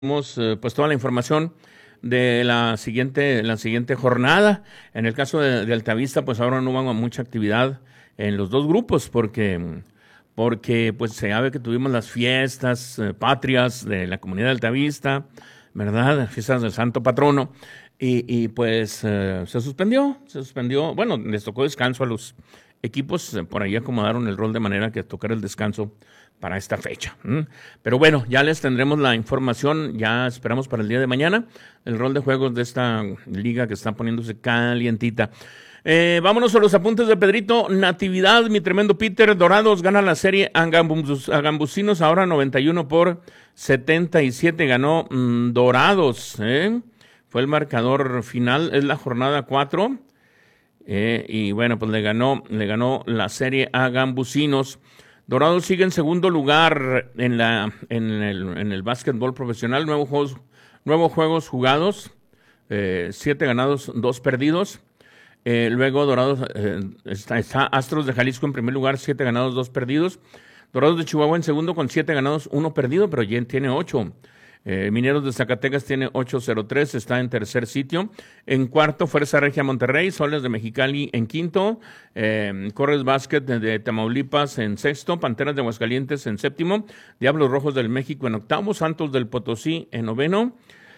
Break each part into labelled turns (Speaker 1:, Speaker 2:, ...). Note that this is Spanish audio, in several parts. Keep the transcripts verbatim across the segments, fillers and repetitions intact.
Speaker 1: Tenemos eh, pues toda la información de la siguiente la siguiente jornada. En el caso de, de Altavista, pues ahora no hubo mucha actividad en los dos grupos porque porque pues se sabe que tuvimos las fiestas eh, patrias de la comunidad de Altavista, ¿verdad? Fiestas del Santo Patrono y, y pues eh, se suspendió, se suspendió. Bueno, les tocó descanso a los equipos, eh, por ahí acomodaron el rol de manera que tocara el descanso para esta fecha. ¿Mm? Pero bueno, ya les tendremos la información, ya esperamos para el día de mañana, el rol de juegos de esta liga que está poniéndose calientita. Eh, vámonos a los apuntes de Pedrito. Natividad, mi tremendo Peter. Dorados gana la serie a, Gambus, a Gambusinos, ahora noventa y uno por setenta y siete, ganó mmm, Dorados. ¿eh? Fue el marcador final, es la jornada cuatro. Eh, y bueno, pues le ganó, le ganó la serie a Gambusinos. Dorados sigue en segundo lugar en la en el, en el básquetbol profesional. Nuevos juegos, nuevos juegos jugados, eh, siete ganados, dos perdidos. Eh, luego Dorados eh, está, está Astros de Jalisco en primer lugar, siete ganados, dos perdidos. Dorados de Chihuahua en segundo con siete ganados, uno perdido, pero ya tiene ocho. Eh, Mineros de Zacatecas tiene ocho cero tres, está en tercer sitio. En cuarto, Fuerza Regia Monterrey, Soles de Mexicali en quinto, eh, Corres Básquet de, de Tamaulipas en sexto, Panteras de Aguascalientes en séptimo, Diablos Rojos del México en octavo, Santos del Potosí en noveno,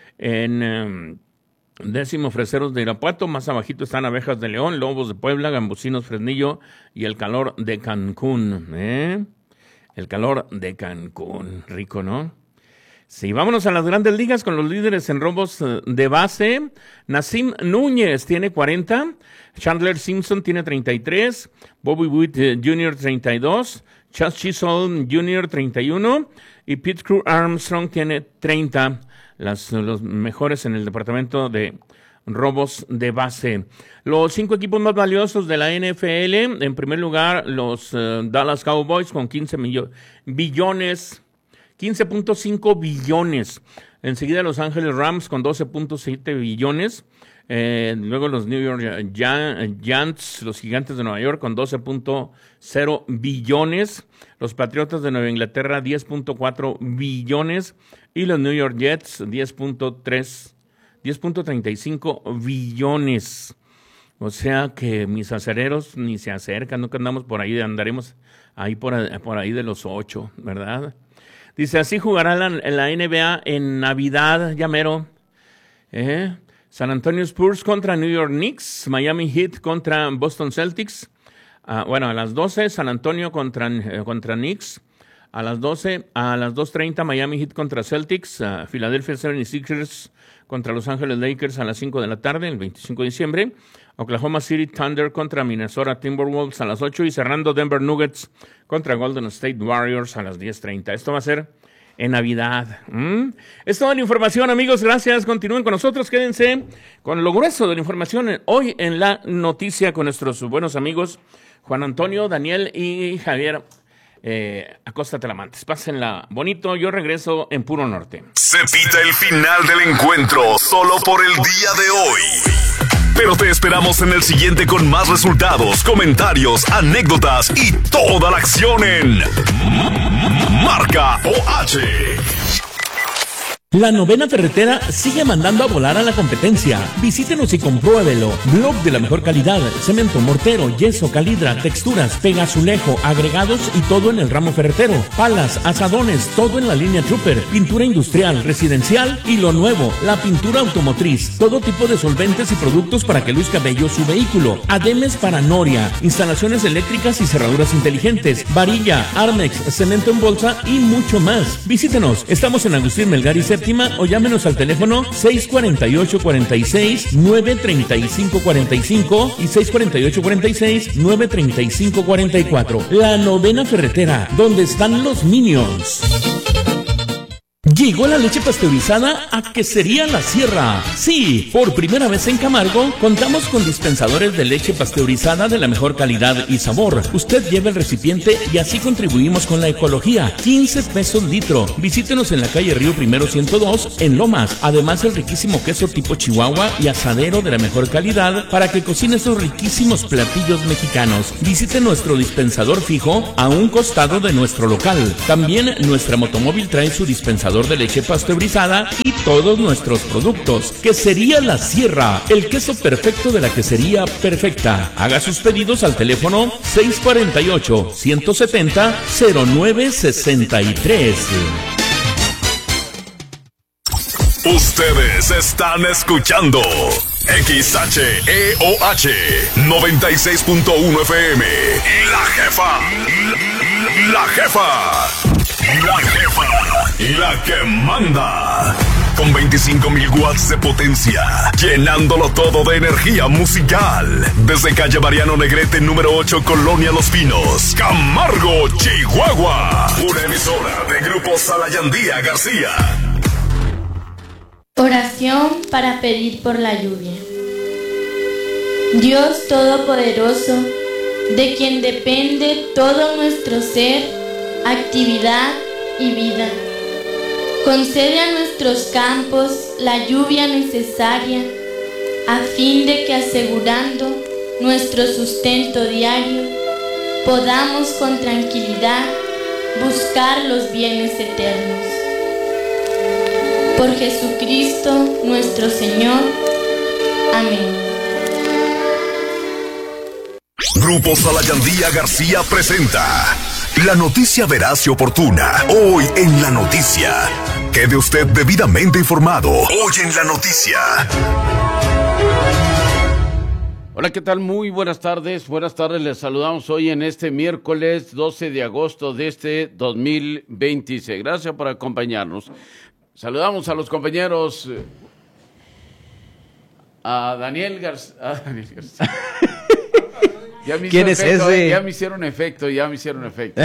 Speaker 1: en eh, décimo, Freseros de Irapuato, más abajito están Abejas de León, Lobos de Puebla, Gambusinos Fresnillo y el Calor de Cancún. ¿eh? El Calor de Cancún, rico, ¿no? Sí, vámonos a las grandes ligas con los líderes en robos de base. Nasim Núñez tiene cuarenta, Chandler Simpson tiene treinta y tres, Bobby Witt junior treinta y dos, Chas Chisholm junior treinta y uno y Pete Crew Armstrong tiene treinta, las, los mejores en el departamento de robos de base. Los cinco equipos más valiosos de la N F L, en primer lugar los uh, Dallas Cowboys con quince millones, billones, quince punto cinco billones. Enseguida Los Ángeles Rams con doce punto siete billones. Eh, luego los New York Giants, los Gigantes de Nueva York con doce punto cero billones. Los Patriotas de Nueva Inglaterra diez punto cuatro billones. Y los New York Jets diez punto tres, diez punto treinta y cinco billones. O sea que mis acereros ni se acercan, nunca andamos por ahí, andaremos ahí por, por ahí de los ocho, ¿verdad? Dice, así jugará la, la N B A en Navidad, ya mero. ¿Eh? San Antonio Spurs contra New York Knicks, Miami Heat contra Boston Celtics. Uh, bueno, a las doce, San Antonio contra, eh, contra Knicks. A las doce, a las dos treinta, Miami Heat contra Celtics. Uh, Philadelphia setenta y seis ers contra Los Ángeles Lakers a las cinco de la tarde, el veinticinco de diciembre. Oklahoma City Thunder contra Minnesota Timberwolves a las ocho y cerrando Denver Nuggets contra Golden State Warriors a las diez treinta. Esto va a ser en Navidad. ¿Mm? Es toda la información, amigos. Gracias. Continúen con nosotros. Quédense con lo grueso de la información hoy en la noticia con nuestros buenos amigos Juan Antonio, Daniel y Javier eh, Acosta Talamantes. Pásenla bonito. Yo regreso en Puro Norte.
Speaker 2: Se pita el final del encuentro solo por el día de hoy. Pero te esperamos en el siguiente con más resultados, comentarios, anécdotas y toda la acción en Marca O H.
Speaker 3: La Novena Ferretera sigue mandando a volar a la competencia. Visítenos y compruébelo. Blog de la mejor calidad, cemento, mortero, yeso, calidra, texturas, pegazulejo, agregados y todo en el ramo ferretero. Palas, asadones, todo en la línea Trooper. Pintura industrial, residencial y lo nuevo, la pintura automotriz. Todo tipo de solventes y productos para que luzca bello su vehículo. Ademes para noria, instalaciones eléctricas y cerraduras inteligentes, varilla, Armex, cemento en bolsa y mucho más. Visítenos. Estamos en Agustín Melgar y Séptima o llámenos al teléfono seis cuatro ocho, cuatro seis, nueve tres cinco cuatro cinco y seis cuatro ocho, cuatro seis, nueve tres cinco cuatro cuatro. La Novena Ferretera, donde están los Minions. Llegó la leche pasteurizada a Quesería La Sierra. Sí, por primera vez en Camargo, contamos con dispensadores de leche pasteurizada de la mejor calidad y sabor. Usted lleva el recipiente y así contribuimos con la ecología. quince pesos litro. Visítenos en la calle Río Primero ciento dos, en Lomas. Además, el riquísimo queso tipo Chihuahua y asadero de la mejor calidad para que cocine esos riquísimos platillos mexicanos. Visite nuestro dispensador fijo a un costado de nuestro local. También nuestra motomóvil trae su dispensador proveedor de leche pasteurizada y todos nuestros productos. Quesería La Sierra, el queso perfecto de la quesería perfecta. Haga sus pedidos al teléfono seis cuatro ocho, uno siete cero, cero nueve seis tres.
Speaker 2: Ustedes están escuchando X H E O H noventa y seis punto uno F M. La jefa. La jefa. La jefa. La que manda. Con veinticinco mil watts de potencia, llenándolo todo de energía musical. Desde calle Mariano Negrete, número ocho, Colonia Los Pinos, Camargo, Chihuahua. Una emisora de Grupo Salayandía García.
Speaker 4: Oración para pedir por la lluvia. Dios Todopoderoso, de quien depende todo nuestro ser, actividad y vida, concede a nuestros campos la lluvia necesaria a fin de que, asegurando nuestro sustento diario, podamos con tranquilidad buscar los bienes eternos. Por Jesucristo nuestro Señor. Amén.
Speaker 2: Grupo Salayandía García presenta la noticia veraz y oportuna. Hoy en La Noticia. Quede usted debidamente informado. Hoy en La Noticia.
Speaker 5: Hola, ¿qué tal? Muy buenas tardes. Buenas tardes, les saludamos hoy en este miércoles doce de agosto de este dos mil veintiséis. Gracias por acompañarnos. Saludamos a los compañeros, a Daniel García. Daniel García. Ya me
Speaker 6: ¿Quién es
Speaker 5: efecto,
Speaker 6: ese?
Speaker 5: Ya me hicieron efecto, ya me hicieron efecto.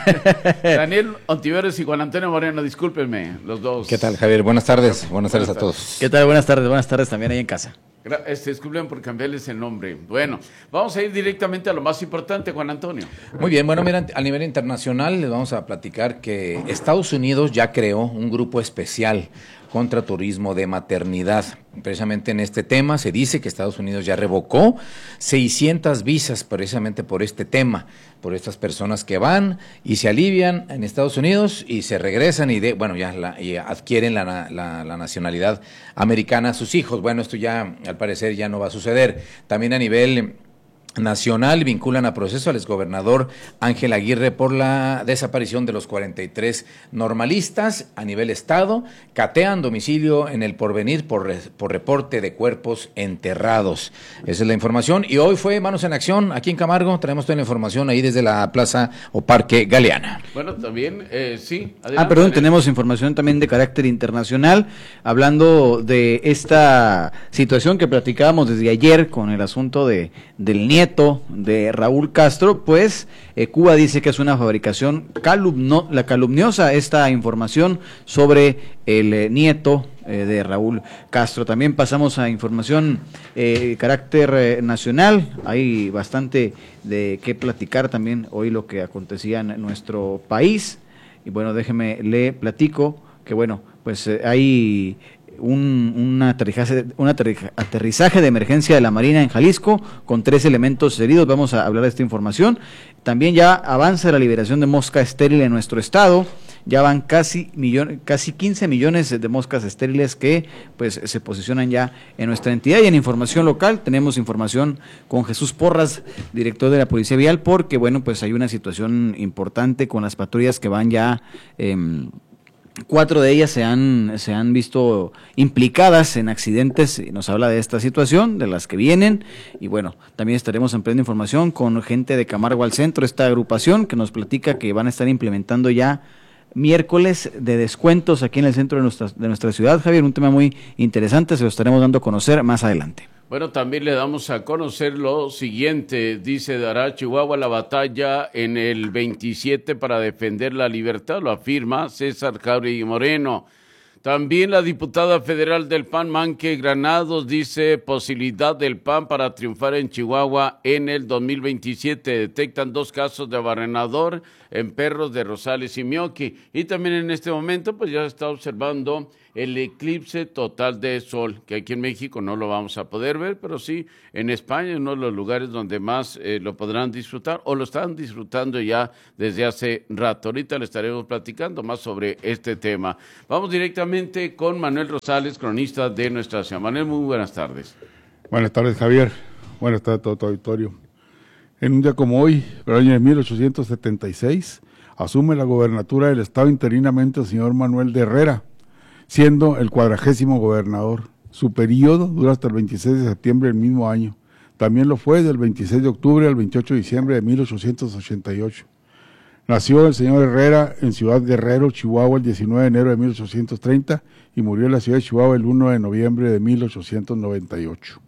Speaker 5: Daniel Ontiveros y Juan Antonio Moreno, discúlpenme, los dos.
Speaker 7: ¿Qué tal, Javier? Buenas tardes. Buenas tardes a todos.
Speaker 6: ¿Qué tal? Buenas tardes, buenas tardes también ahí en casa.
Speaker 5: Este, disculpen por cambiarles el nombre. Bueno, vamos a ir directamente a lo más importante, Juan Antonio.
Speaker 7: Muy bien, bueno, mira, a nivel internacional les vamos a platicar que Estados Unidos ya creó un grupo especial contra turismo de maternidad. Precisamente en este tema se dice que Estados Unidos ya revocó seiscientas visas precisamente por este tema, por estas personas que van y se alivian en Estados Unidos y se regresan y de, bueno, ya la, y adquieren la, la, la nacionalidad americana a sus hijos. Bueno, esto ya al parecer ya no va a suceder. También a nivel nacional vinculan a proceso al exgobernador Ángel Aguirre por la desaparición de los cuarenta y tres normalistas. A nivel estado, catean domicilio en El Porvenir por, re, por reporte de cuerpos enterrados. Esa es la información. Y hoy fue Manos en Acción aquí en Camargo. Traemos toda la información ahí desde la plaza o Parque Galeana.
Speaker 5: Bueno, también, eh, sí.
Speaker 6: Adelante, ah, perdón, tenemos información también de carácter internacional, hablando de esta situación que platicábamos desde ayer con el asunto de del nieto de Raúl Castro. Pues eh, Cuba dice que es una fabricación calumno, la calumniosa esta información sobre el eh, nieto eh, de Raúl Castro. También pasamos a información de eh, carácter eh, nacional. Hay bastante de qué platicar también hoy lo que acontecía en nuestro país. Y bueno, déjeme le platico que bueno, pues eh, hay Un, un, aterrizaje, un aterrizaje de emergencia de la Marina en Jalisco con tres elementos heridos. Vamos a hablar de esta información. También ya avanza la liberación de mosca estéril en nuestro estado. Ya van casi millón, casi quince millones de moscas estériles que pues se posicionan ya en nuestra entidad. Y en información local tenemos información con Jesús Porras, director de la Policía Vial, porque bueno, pues hay una situación importante con las patrullas que van ya eh, Cuatro de ellas se han, se han visto implicadas en accidentes y nos habla de esta situación, de las que vienen. Y bueno, también estaremos ampliando información con gente de Camargo al Centro, esta agrupación que nos platica que van a estar implementando ya miércoles de descuentos aquí en el centro de nuestra, de nuestra ciudad. Javier, un tema muy interesante, se lo estaremos dando a conocer más adelante.
Speaker 5: Bueno, también le damos a conocer lo siguiente, dice, dará Chihuahua la batalla en el veintisiete para defender la libertad, lo afirma César Jauregui Moreno. También la diputada federal del P A N, Manque Granados, dice posibilidad del P A N para triunfar en Chihuahua en el dos mil veintisiete. Detectan dos casos de abarrenador en perros de Rosales y Mioqui. Y también en este momento pues ya se está observando el eclipse total de sol, que aquí en México no lo vamos a poder ver, pero sí en España, en uno de los lugares donde más eh, lo podrán disfrutar, o lo están disfrutando ya desde hace rato. Ahorita le estaremos platicando más sobre este tema. Vamos directamente con Manuel Rosales, cronista de nuestra ciudad. Manuel, muy buenas tardes.
Speaker 8: Buenas tardes, Javier. Buenas tardes a todo tu auditorio. En un día como hoy, el año de mil ochocientos setenta y seis, asume la gobernatura del estado interinamente el señor Manuel de Herrera, siendo el cuadragésimo gobernador. Su periodo dura hasta el veintiséis de septiembre del mismo año. También lo fue del veintiséis de octubre al veintiocho de diciembre de mil ochocientos ochenta y ocho. Nació el señor Herrera en Ciudad Guerrero, Chihuahua, el diecinueve de enero de mil ochocientos treinta y murió en la ciudad de Chihuahua el primero de noviembre de mil ochocientos noventa y ocho.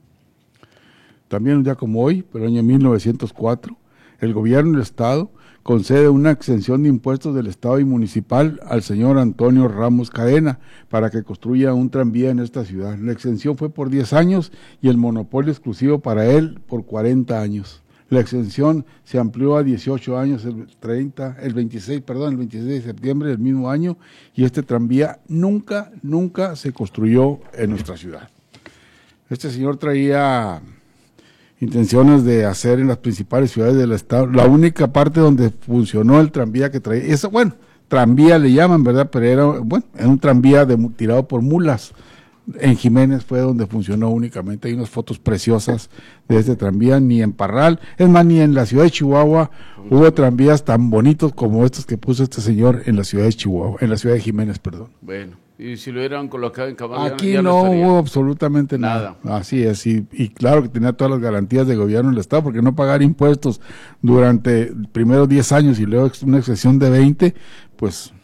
Speaker 8: También un día como hoy, pero en el año mil novecientos cuatro, el gobierno del estado concede una exención de impuestos del estado y municipal al señor Antonio Ramos Cadena para que construya un tranvía en esta ciudad. La exención fue por diez años y el monopolio exclusivo para él por cuarenta años. La exención se amplió a dieciocho años el treinta, el veintiséis, perdón, el veintiséis de septiembre del mismo año, y este tranvía nunca, nunca se construyó en nuestra ciudad. Este señor traía intenciones de hacer en las principales ciudades del estado. La única parte donde funcionó el tranvía que traía, eso, bueno, tranvía le llaman, ¿verdad? Pero era, bueno, era un tranvía de, tirado por mulas. En Jiménez fue donde funcionó únicamente. Hay unas fotos preciosas de este tranvía, ni en Parral, es más, ni en la ciudad de Chihuahua hubo tranvías tan bonitos como estos que puso este señor en la ciudad de Chihuahua, en la ciudad de Jiménez, perdón.
Speaker 5: Bueno, y si lo hubieran colocado en Camargo,
Speaker 8: aquí
Speaker 5: ya
Speaker 8: no,
Speaker 5: no
Speaker 8: hubo absolutamente nada. nada. Así es, y, y claro que tenía todas las garantías de gobierno del estado, porque no pagar impuestos durante primero diez años y luego una excepción de veinte, pues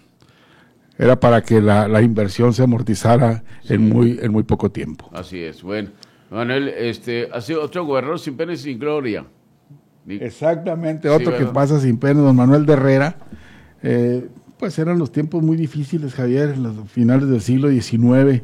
Speaker 8: era para que la, la inversión se amortizara sí. en muy en muy poco tiempo.
Speaker 5: Así es. Bueno, Manuel, este, ha sido otro gobernador sin pena y sin gloria.
Speaker 8: Exactamente, otro sí, que pasa sin pena, don Manuel de Herrera. Eh, pues eran los tiempos muy difíciles, Javier, en los finales del siglo diecinueve,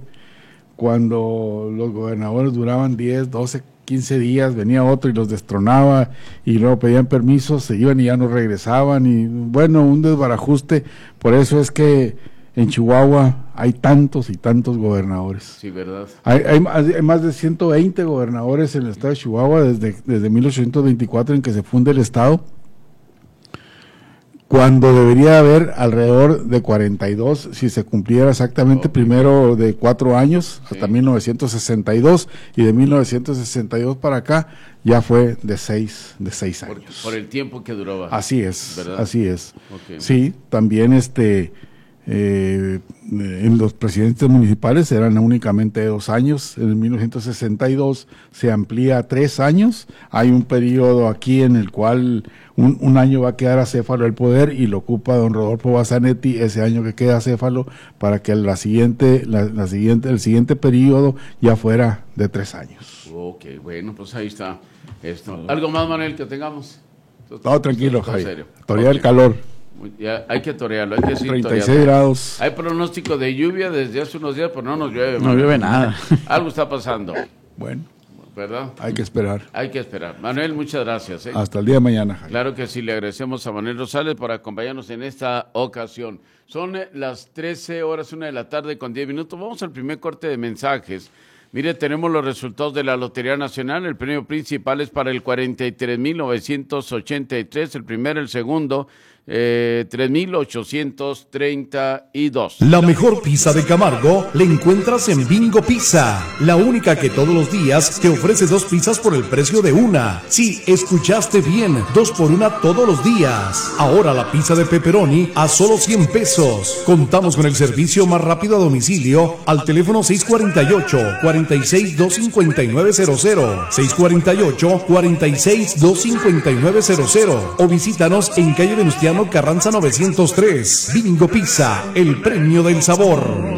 Speaker 8: cuando los gobernadores duraban diez, doce, quince días, venía otro y los destronaba, y luego pedían permisos, se iban y ya no regresaban, y bueno, un desbarajuste. Por eso es que en Chihuahua hay tantos y tantos gobernadores.
Speaker 5: Sí, ¿verdad?
Speaker 8: Hay, hay, hay más de ciento veinte gobernadores en el estado de Chihuahua desde, desde mil ochocientos veinticuatro, en que se funda el estado, cuando debería haber alrededor de cuarenta y dos si se cumpliera exactamente. Okay. Primero de cuatro años, sí, hasta mil novecientos sesenta y dos, y de mil novecientos sesenta y dos para acá ya fue de seis, de seis años.
Speaker 5: Por, por el tiempo que duraba.
Speaker 8: Así es, ¿verdad? Así es.
Speaker 5: Okay.
Speaker 8: Sí, también este... Eh, en los presidentes municipales eran únicamente dos años. En mil novecientos sesenta y dos se amplía a tres años. Hay un periodo aquí en el cual un, un año va a quedar acéfalo el poder y lo ocupa don Rodolfo Bazzanetti, ese año que queda acéfalo, para que la siguiente, la, la siguiente, el siguiente periodo ya fuera de tres años.
Speaker 5: Ok, bueno, pues ahí está esto. ¿Algo más, Manuel, que tengamos?
Speaker 8: No, tranquilo, Javier. Todavía el calor.
Speaker 5: Ya, hay que torearlo, hay que decir
Speaker 8: treinta y seis grados.
Speaker 5: Hay pronóstico de lluvia desde hace unos días, pero no nos llueve.
Speaker 6: No llueve nada.
Speaker 5: Algo está pasando.
Speaker 8: Bueno,
Speaker 5: ¿verdad?
Speaker 8: Hay que esperar.
Speaker 5: Hay que esperar. Manuel, muchas gracias. ¿eh?
Speaker 8: Hasta el día de mañana, Jaime.
Speaker 5: Claro que sí, le agradecemos a Manuel Rosales por acompañarnos en esta ocasión. Son las trece horas, una de la tarde con diez minutos. Vamos al primer corte de mensajes. Mire, tenemos los resultados de la Lotería Nacional. El premio principal es para el cuarenta y tres mil novecientos ochenta y tres, el primero, el segundo, eh, tres mil ochocientos treinta y dos.
Speaker 3: La mejor pizza de Camargo la encuentras en Bingo Pizza, la única que todos los días te ofrece dos pizzas por el precio de una. Sí, escuchaste bien, dos por una todos los días. Ahora la pizza de pepperoni a solo cien pesos. Contamos con el servicio más rápido a domicilio al teléfono seis cuatro ocho, cuatro seis dos cinco nueve cero cero, seis cuatro ocho, cuatro seis dos cinco nueve cero cero, o visítanos en calle Venustiano Carranza novecientos tres. Bingo Pizza, el premio del sabor.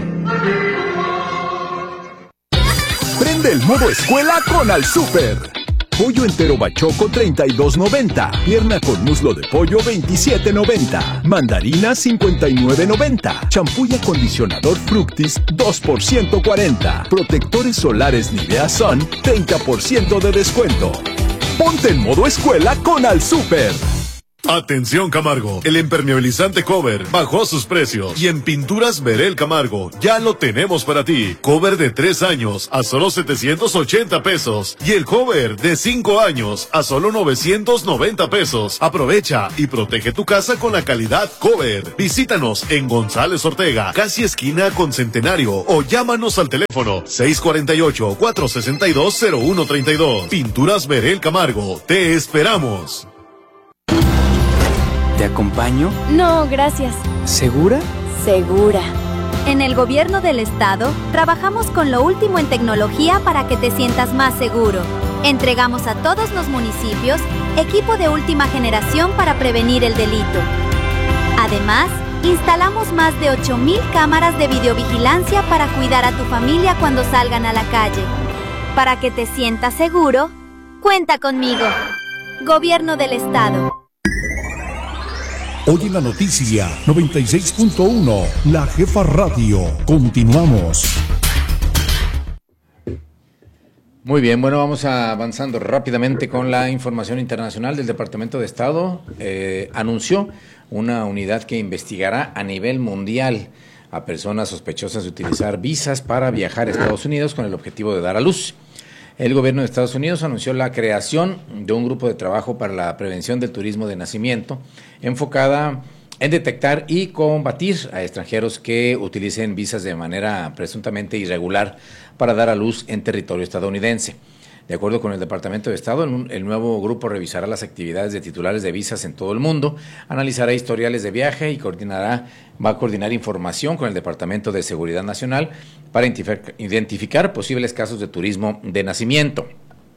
Speaker 2: Prende el modo escuela con Al Super. Pollo entero bachoco treinta y dos noventa. Pierna con muslo de pollo veintisiete noventa. Mandarina cincuenta y nueve noventa. Champú y acondicionador Fructis dos por ciento cuarenta. Protectores solares Nivea Sun treinta por ciento de descuento. Ponte en modo escuela con Al Super.
Speaker 9: Atención Camargo, el impermeabilizante Cover bajó sus precios y en Pinturas Verel Camargo ya lo tenemos para ti. Cover de tres años a solo setecientos ochenta pesos y el Cover de cinco años a solo novecientos noventa pesos. Aprovecha y protege tu casa con la calidad Cover. Visítanos en González Ortega, casi esquina con Centenario, o llámanos al teléfono seis cuatro ocho, cuatro seis dos, cero uno tres dos. Pinturas Verel Camargo, te esperamos.
Speaker 10: ¿Te acompaño?
Speaker 11: No, gracias.
Speaker 10: ¿Segura?
Speaker 11: Segura.
Speaker 12: En el Gobierno del Estado, trabajamos con lo último en tecnología para que te sientas más seguro. Entregamos a todos los municipios equipo de última generación para prevenir el delito. Además, instalamos más de ocho mil cámaras de videovigilancia para cuidar a tu familia cuando salgan a la calle. Para que te sientas seguro, cuenta conmigo. Gobierno del Estado.
Speaker 13: Hoy en la noticia noventa y seis punto uno, La Jefa Radio. Continuamos.
Speaker 7: Muy bien, bueno, vamos avanzando rápidamente con la información internacional del Departamento de Estado. Eh, anunció una unidad que investigará a nivel mundial a personas sospechosas de utilizar visas para viajar a Estados Unidos con el objetivo de dar a luz. El gobierno de Estados Unidos anunció la creación de un grupo de trabajo para la prevención del turismo de nacimiento, enfocada en detectar y combatir a extranjeros que utilicen visas de manera presuntamente irregular para dar a luz en territorio estadounidense. De acuerdo con el Departamento de Estado, el nuevo grupo revisará las actividades de titulares de visas en todo el mundo, analizará historiales de viaje y coordinará, va a coordinar información con el Departamento de Seguridad Nacional para identificar posibles casos de turismo de nacimiento.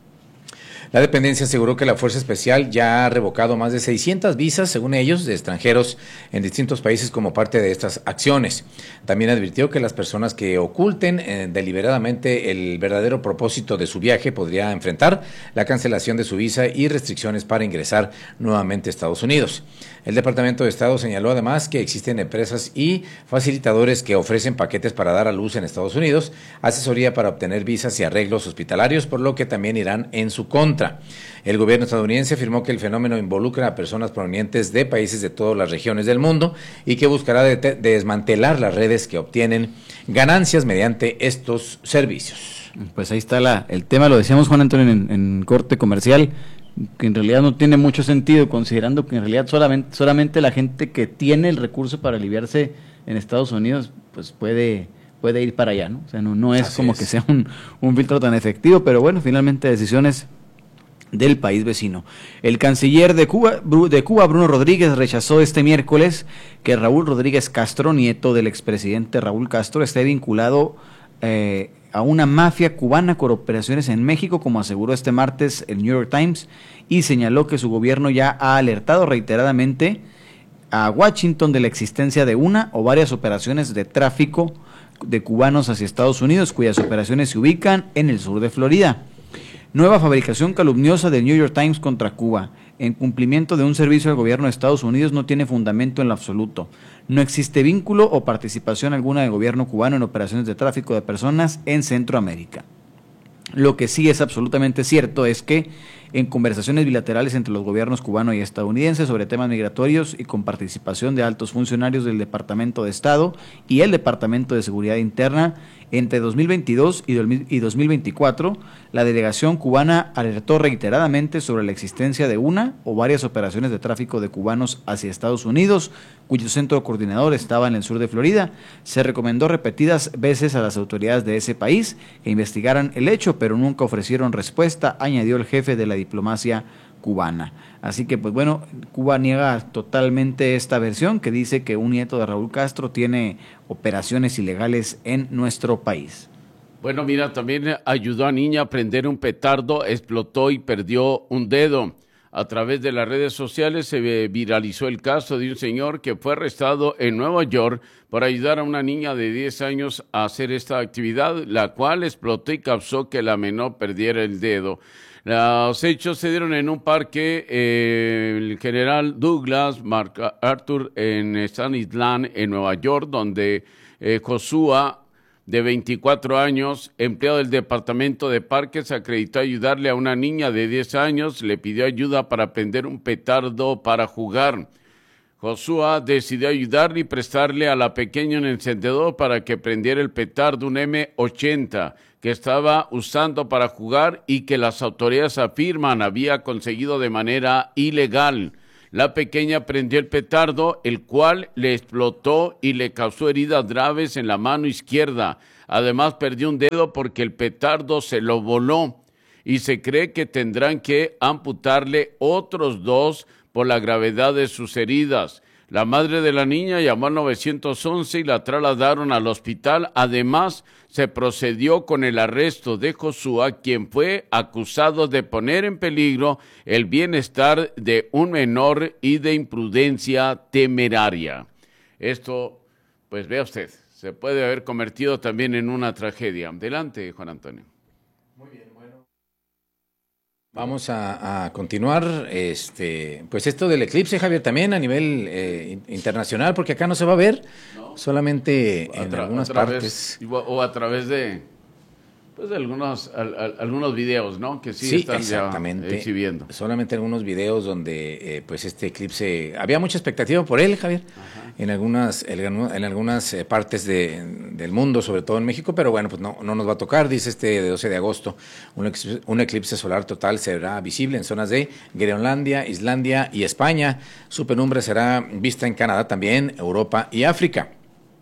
Speaker 7: La dependencia aseguró que la Fuerza Especial ya ha revocado más de seiscientas visas, según ellos, de extranjeros en distintos países como parte de estas acciones. También advirtió que las personas que oculten eh, deliberadamente el verdadero propósito de su viaje podría enfrentar la cancelación de su visa y restricciones para ingresar nuevamente a Estados Unidos. El Departamento de Estado señaló además que existen empresas y facilitadores que ofrecen paquetes para dar a luz en Estados Unidos, asesoría para obtener visas y arreglos hospitalarios, por lo que también irán en su contra. El gobierno estadounidense afirmó que el fenómeno involucra a personas provenientes de países de todas las regiones del mundo y que buscará de de desmantelar las redes que obtienen ganancias mediante estos servicios.
Speaker 6: Pues ahí está la, el tema, lo decíamos Juan Antonio en, en corte comercial, que en realidad no tiene mucho sentido, considerando que en realidad solamente, solamente la gente que tiene el recurso para aliviarse en Estados Unidos, pues puede... puede ir para allá, ¿no? O sea, no, no es Así como es. que sea un, un filtro tan efectivo, pero bueno, finalmente decisiones del país vecino. El canciller de Cuba, de Cuba, Bruno Rodríguez, rechazó este miércoles que Raúl Rodríguez Castro, nieto del expresidente Raúl Castro, esté vinculado eh, a una mafia cubana con operaciones en México, como aseguró este martes el New York Times, y señaló que su gobierno ya ha alertado reiteradamente a Washington de la existencia de una o varias operaciones de tráfico de cubanos hacia Estados Unidos, cuyas operaciones se ubican en el sur de Florida. Nueva fabricación calumniosa del New York Times contra Cuba. En cumplimiento de un servicio del gobierno de Estados Unidos no tiene fundamento en lo absoluto. No existe vínculo o participación alguna del gobierno cubano en operaciones de tráfico de personas en Centroamérica. Lo que sí es absolutamente cierto es que en conversaciones bilaterales entre los gobiernos cubano y estadounidense sobre temas migratorios y con participación de altos funcionarios del Departamento de Estado y el Departamento de Seguridad Interna, entre dos mil veintidós y dos mil veinticuatro, la delegación cubana alertó reiteradamente sobre la existencia de una o varias operaciones de tráfico de cubanos hacia Estados Unidos, cuyo centro coordinador estaba en el sur de Florida. Se recomendó repetidas veces a las autoridades de ese país que investigaran el hecho, pero nunca ofrecieron respuesta, añadió el jefe de la diplomacia cubana. Así que, pues bueno, Cuba niega totalmente esta versión que dice que un nieto de Raúl Castro tiene operaciones ilegales en nuestro país.
Speaker 5: Bueno, mira, también ayudó a niña a prender un petardo, explotó y perdió un dedo. A través de las redes sociales se viralizó el caso de un señor que fue arrestado en Nueva York por ayudar a una niña de diez años a hacer esta actividad, la cual explotó y causó que la menor perdiera el dedo. Los hechos se dieron en un parque, eh, el General Douglas MacArthur en San Island, en Nueva York, donde eh, Joshua de veinticuatro años, empleado del Departamento de Parques, acreditó ayudarle a una niña de diez años, le pidió ayuda para prender un petardo para jugar. Josué decidió ayudarle y prestarle a la pequeña un encendedor para que prendiera el petardo, un eme ochenta, que estaba usando para jugar y que las autoridades afirman había conseguido de manera ilegal. La pequeña prendió el petardo, el cual le explotó y le causó heridas graves en la mano izquierda. Además, perdió un dedo porque el petardo se lo voló y se cree que tendrán que amputarle otros dos por la gravedad de sus heridas. La madre de la niña llamó al nueve once y la trasladaron al hospital. Además, se procedió con el arresto de Josué, quien fue acusado de poner en peligro el bienestar de un menor y de imprudencia temeraria. Esto, pues vea usted, se puede haber convertido también en una tragedia. Adelante, Juan Antonio.
Speaker 7: Muy bien, bueno. Vamos a, a continuar, este, pues esto del eclipse, Javier, también a nivel eh, internacional, porque acá no se va a ver, no. solamente en algunas partes.
Speaker 5: O a través de, pues de algunos, al, al, algunos videos, ¿no? Que sí,
Speaker 7: sí
Speaker 5: están
Speaker 7: exactamente,
Speaker 5: ya exhibiendo.
Speaker 7: Solamente algunos videos donde, eh, pues este eclipse, había mucha expectativa por él, Javier. Ajá. En algunas, en algunas partes de, del mundo, sobre todo en México, pero bueno, pues no, no nos va a tocar, dice este de doce de agosto, un eclipse, un eclipse solar total será visible en zonas de Groenlandia, Islandia y España. Su penumbra será vista en Canadá también, Europa y África.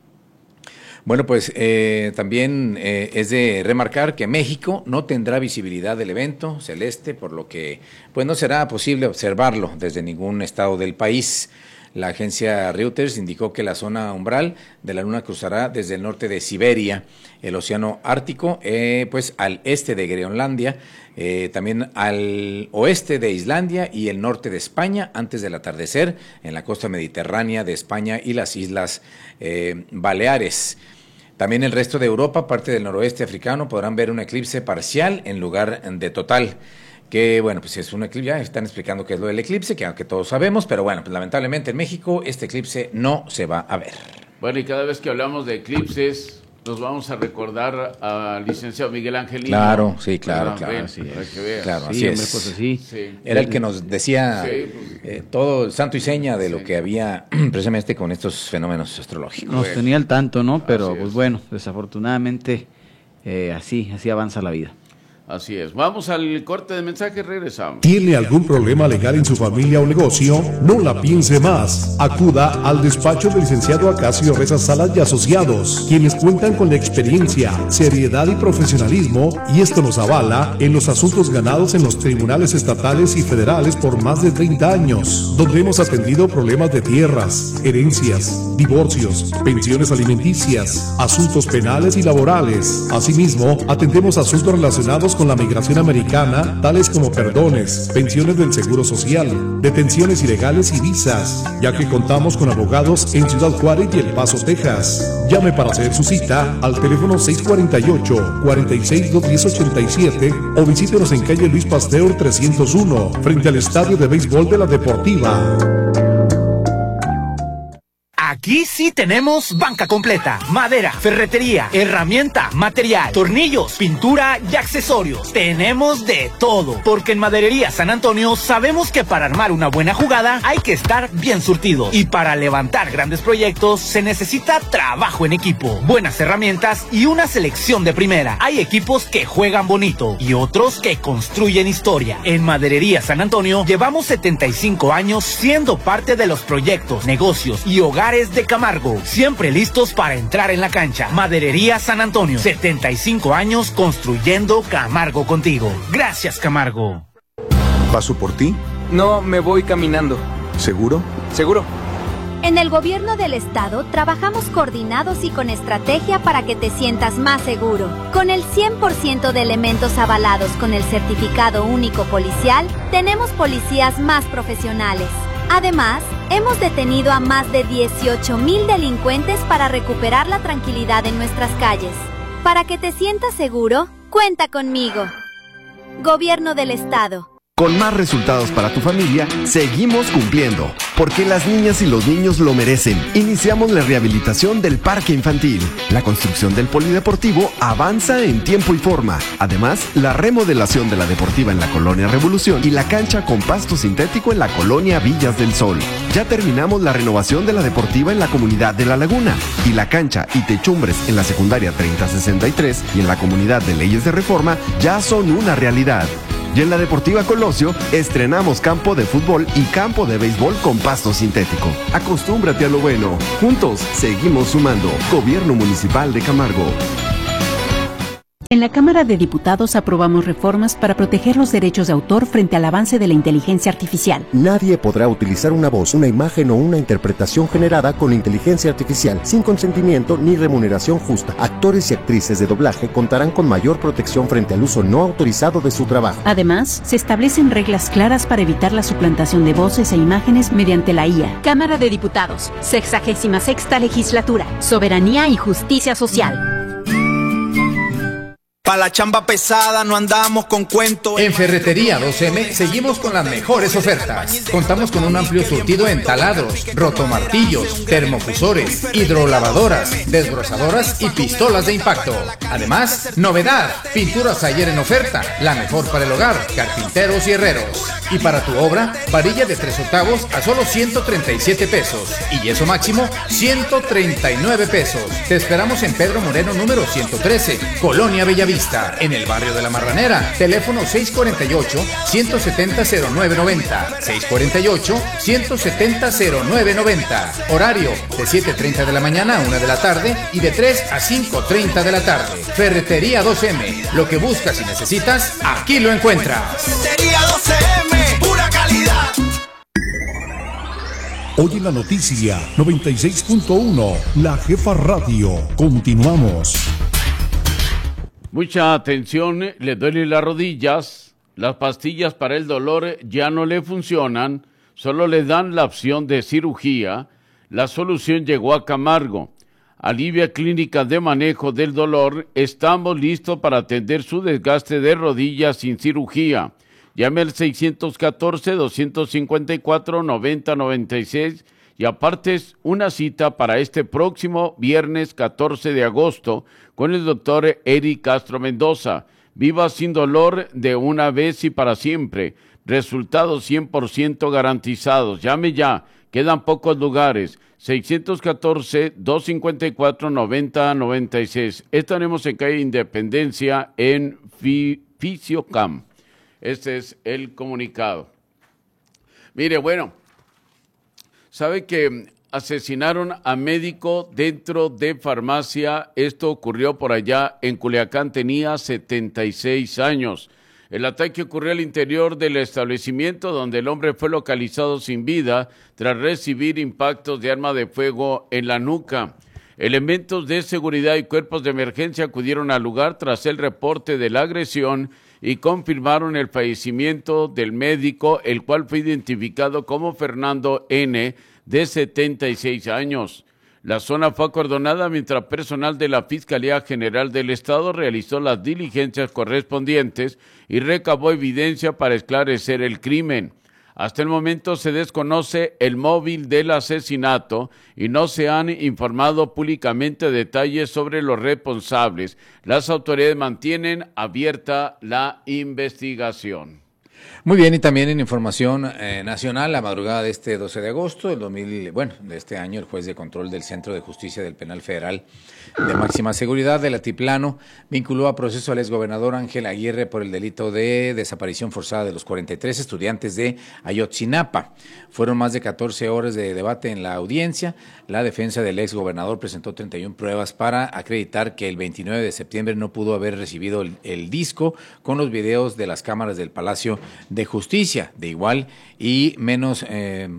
Speaker 7: Bueno, pues eh, también eh, es de remarcar que México no tendrá visibilidad del evento celeste, por lo que pues no será posible observarlo desde ningún estado del país. La agencia Reuters indicó que la zona umbral de la Luna cruzará desde el norte de Siberia, el océano Ártico, eh, pues al este de Groenlandia, eh, también al oeste de Islandia y el norte de España antes del atardecer en la costa mediterránea de España y las Islas eh, Baleares. También el resto de Europa, parte del noroeste africano, podrán ver un eclipse parcial en lugar de total. Que bueno, pues es un eclipse, ya están explicando qué es lo del eclipse, que aunque todos sabemos, pero bueno, pues lamentablemente en México este eclipse no se va a ver.
Speaker 5: Bueno, y cada vez que hablamos de eclipses, nos vamos a recordar al licenciado Miguel Angelino.
Speaker 7: Claro, sí, claro,
Speaker 5: ah,
Speaker 7: claro,
Speaker 5: ven,
Speaker 7: así
Speaker 5: para
Speaker 7: es.
Speaker 5: que veas.
Speaker 7: Claro,
Speaker 6: sí,
Speaker 7: así
Speaker 6: hombre,
Speaker 7: es.
Speaker 6: pues así.
Speaker 5: Sí.
Speaker 7: Era el que nos decía
Speaker 5: sí, pues,
Speaker 7: eh, todo santo y seña de
Speaker 5: sí.
Speaker 7: lo que había precisamente con estos fenómenos astrológicos.
Speaker 6: Nos tenía al tanto, ¿no? Pero
Speaker 5: Así
Speaker 6: pues
Speaker 5: es.
Speaker 6: bueno, desafortunadamente eh, así, así avanza la vida.
Speaker 5: Así es. Vamos al corte de mensaje, regresamos.
Speaker 13: ¿Tiene algún problema legal en su familia o negocio? No la piense más. Acuda al despacho del licenciado Acacio Reza Salas y Asociados, quienes cuentan con la experiencia, seriedad y profesionalismo, y esto nos avala en los asuntos ganados en los tribunales estatales y federales por más de treinta años, donde hemos atendido problemas de tierras, herencias, divorcios, pensiones alimenticias, asuntos penales y laborales. Asimismo, atendemos asuntos relacionados con la migración americana, tales como perdones, pensiones del Seguro Social, detenciones ilegales y visas, ya que contamos con abogados en Ciudad Juárez y El Paso, Texas. Llame para hacer su cita al teléfono seis cuatro ocho, cuatro seis, dos uno cero, ocho siete o visítenos en calle Luis Pasteur trescientos uno, frente al Estadio de Béisbol de la Deportiva.
Speaker 10: Aquí sí tenemos banca completa, madera, ferretería, herramienta, material, tornillos, pintura y accesorios. Tenemos de todo, porque en Maderería San Antonio sabemos que para armar una buena jugada hay que estar bien surtido. Y para levantar grandes proyectos se necesita trabajo en equipo, buenas herramientas y una selección de primera. Hay equipos que juegan bonito y otros que construyen historia. En Maderería San Antonio llevamos setenta y cinco años siendo parte de los proyectos, negocios y hogares de Camargo, siempre listos para entrar en la cancha. Maderería San Antonio, setenta y cinco años construyendo Camargo contigo. Gracias, Camargo.
Speaker 14: ¿Paso por ti?
Speaker 15: No, me voy caminando.
Speaker 14: ¿Seguro?
Speaker 15: Seguro.
Speaker 12: En el gobierno del estado trabajamos coordinados y con estrategia para que te sientas más seguro. Con el cien por ciento de elementos avalados con el certificado único policial, tenemos policías más profesionales. Además, hemos detenido a más de dieciocho mil delincuentes para recuperar la tranquilidad en nuestras calles. Para que te sientas seguro, cuenta conmigo. Gobierno del Estado.
Speaker 14: Con más resultados para tu familia, seguimos cumpliendo.
Speaker 16: porque las niñas y los niños lo merecen. Iniciamos la rehabilitación del parque infantil. La construcción del polideportivo avanza en tiempo y forma. Además, la remodelación de la deportiva en la Colonia Revolución y la cancha con pasto sintético en la Colonia Villas del Sol. Ya terminamos la renovación de la deportiva en la comunidad de La Laguna y la cancha y techumbres en la secundaria treinta sesenta y tres y en la comunidad de Leyes de Reforma ya son una realidad. Y en la Deportiva Colosio estrenamos campo de fútbol y campo de béisbol con pasto sintético. Acostúmbrate a lo bueno. Juntos seguimos sumando. Gobierno Municipal de Camargo.
Speaker 17: En la Cámara de Diputados aprobamos reformas para proteger los derechos de autor frente al avance de la inteligencia artificial.
Speaker 18: Nadie podrá utilizar una voz, una imagen o una interpretación generada con inteligencia artificial sin consentimiento ni remuneración justa. Actores y actrices de doblaje contarán con mayor protección frente al uso no autorizado de su trabajo.
Speaker 17: Además, se establecen reglas claras para evitar la suplantación de voces e imágenes mediante la I A.
Speaker 19: Cámara de Diputados, sexagésima sexta legislatura, soberanía y justicia social.
Speaker 20: Pa' la chamba pesada no andamos con cuentos.
Speaker 7: En Ferretería dos eme seguimos con las mejores ofertas. Contamos con un amplio surtido en taladros, rotomartillos, termofusores, hidrolavadoras, desbrozadoras y pistolas de impacto. Además, novedad, pinturas ayer en oferta, la mejor para el hogar, carpinteros y herreros. Y para tu obra, varilla de tres octavos a solo ciento treinta y siete pesos y yeso máximo ciento treinta y nueve pesos. Te esperamos en Pedro Moreno número ciento trece, Colonia Bellavista, en el barrio de La Marranera. Teléfono seis cuatro ocho, uno siete cero, cero nueve nueve cero, seis cuatro ocho, uno siete cero, cero nueve nueve cero. Horario de siete treinta de la mañana a una de la tarde y de tres a cinco treinta de la tarde. Ferretería dos eme, lo que buscas y necesitas, aquí lo encuentras.
Speaker 20: Ferretería dos eme, pura calidad.
Speaker 13: Hoy en la noticia noventa y seis punto uno, La Jefa Radio. Continuamos.
Speaker 5: Mucha atención, le duele las rodillas, las pastillas para el dolor ya no le funcionan, solo le dan la opción de cirugía. La solución llegó a Camargo. Alivia Clínica de Manejo del Dolor, estamos listos para atender su desgaste de rodillas sin cirugía. Llame al seis uno cuatro, dos cinco cuatro, nueve cero nueve seis y apartes una cita para este próximo viernes catorce de agosto con el doctor Eric Castro Mendoza. Viva sin dolor de una vez y para siempre. Resultados cien por ciento garantizados. Llame ya, quedan pocos lugares. seis uno cuatro, dos cinco cuatro, nueve cero nueve seis. Estaremos en calle Independencia en Fisiocam. Este es el comunicado. Mire, bueno, sabe que asesinaron a médico dentro de farmacia. Esto ocurrió por allá en Culiacán, tenía setenta y seis años. El ataque ocurrió al interior del establecimiento donde el hombre fue localizado sin vida tras recibir impactos de arma de fuego en la nuca. Elementos de seguridad y cuerpos de emergencia acudieron al lugar tras el reporte de la agresión y confirmaron el fallecimiento del médico, el cual fue identificado como Fernando N., de setenta y seis años. La zona fue acordonada mientras personal de la Fiscalía General del Estado realizó las diligencias correspondientes y recabó evidencia para esclarecer el crimen. Hasta el momento se desconoce el móvil del asesinato y no se han informado públicamente detalles sobre los responsables. Las autoridades mantienen abierta la investigación.
Speaker 7: Muy bien, y también en información eh, nacional, la madrugada de este doce de agosto del dos mil, bueno, de este año, el juez de control del Centro de Justicia del Penal Federal de Máxima Seguridad del Altiplano vinculó a proceso al exgobernador Ángel Aguirre por el delito de desaparición forzada de los cuarenta y tres estudiantes de Ayotzinapa. Fueron más de catorce horas de debate en la audiencia. La defensa del exgobernador presentó treinta y una pruebas para acreditar que el veintinueve de septiembre no pudo haber recibido el, el disco con los videos de las cámaras del Palacio de Justicia. De igual y menos... Eh,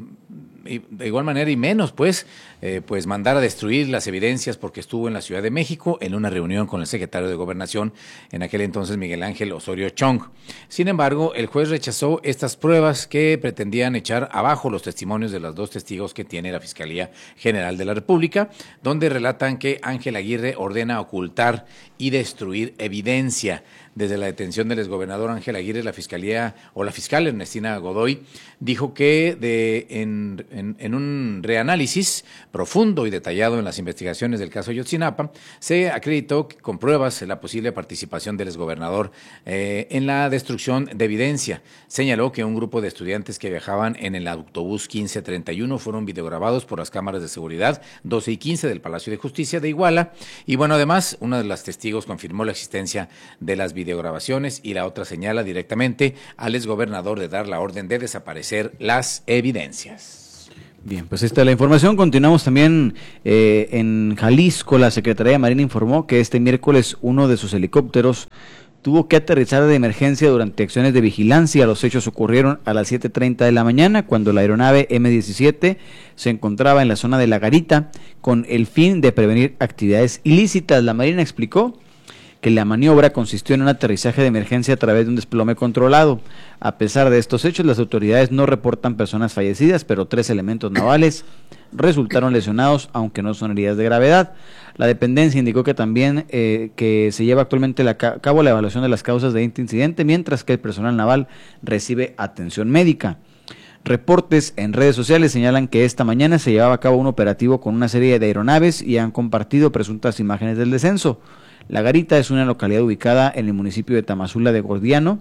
Speaker 7: de igual manera y menos, pues, eh, pues mandar a destruir las evidencias porque estuvo en la Ciudad de México en una reunión con el secretario de Gobernación, en aquel entonces Miguel Ángel Osorio Chong. Sin embargo, el juez rechazó estas pruebas que pretendían echar abajo los testimonios de los dos testigos que tiene la Fiscalía General de la República, donde relatan que Ángel Aguirre ordena ocultar y destruir evidencia. Desde la detención del exgobernador Ángel Aguirre, la Fiscalía o la fiscal Ernestina Godoy dijo que de en en, en un reanálisis profundo y detallado en las investigaciones del caso Ayotzinapa, se acreditó con pruebas la posible participación del exgobernador eh, en la destrucción de evidencia. Señaló que un grupo de estudiantes que viajaban en el autobús quince treinta y uno fueron videograbados por las cámaras de seguridad doce y quince del Palacio de Justicia de Iguala. Y bueno, además, una de las testigos confirmó la existencia de las videograbaciones y la otra señala directamente al exgobernador de dar la orden de desaparecer las evidencias.
Speaker 6: Bien, pues esta es la información. Continuamos también eh, en Jalisco. La Secretaría de Marina informó que este miércoles uno de sus helicópteros tuvo que aterrizar de emergencia durante acciones de vigilancia. Los hechos ocurrieron a las siete treinta de la mañana, cuando la aeronave eme diecisiete se encontraba en la zona de La Garita con el fin de prevenir actividades ilícitas. La Marina explicó que la maniobra consistió en un aterrizaje de emergencia a través de un desplome controlado. A pesar de estos hechos, las autoridades no reportan personas fallecidas, pero tres elementos navales resultaron lesionados, aunque no son heridas de gravedad. La dependencia indicó que también eh, que se lleva actualmente a cabo la evaluación de las causas de este incidente, mientras que el personal naval recibe atención médica. Reportes en redes sociales señalan que esta mañana se llevaba a cabo un operativo con una serie de aeronaves y han compartido presuntas imágenes del descenso. La Garita es una localidad ubicada en el municipio de Tamazula de Gordiano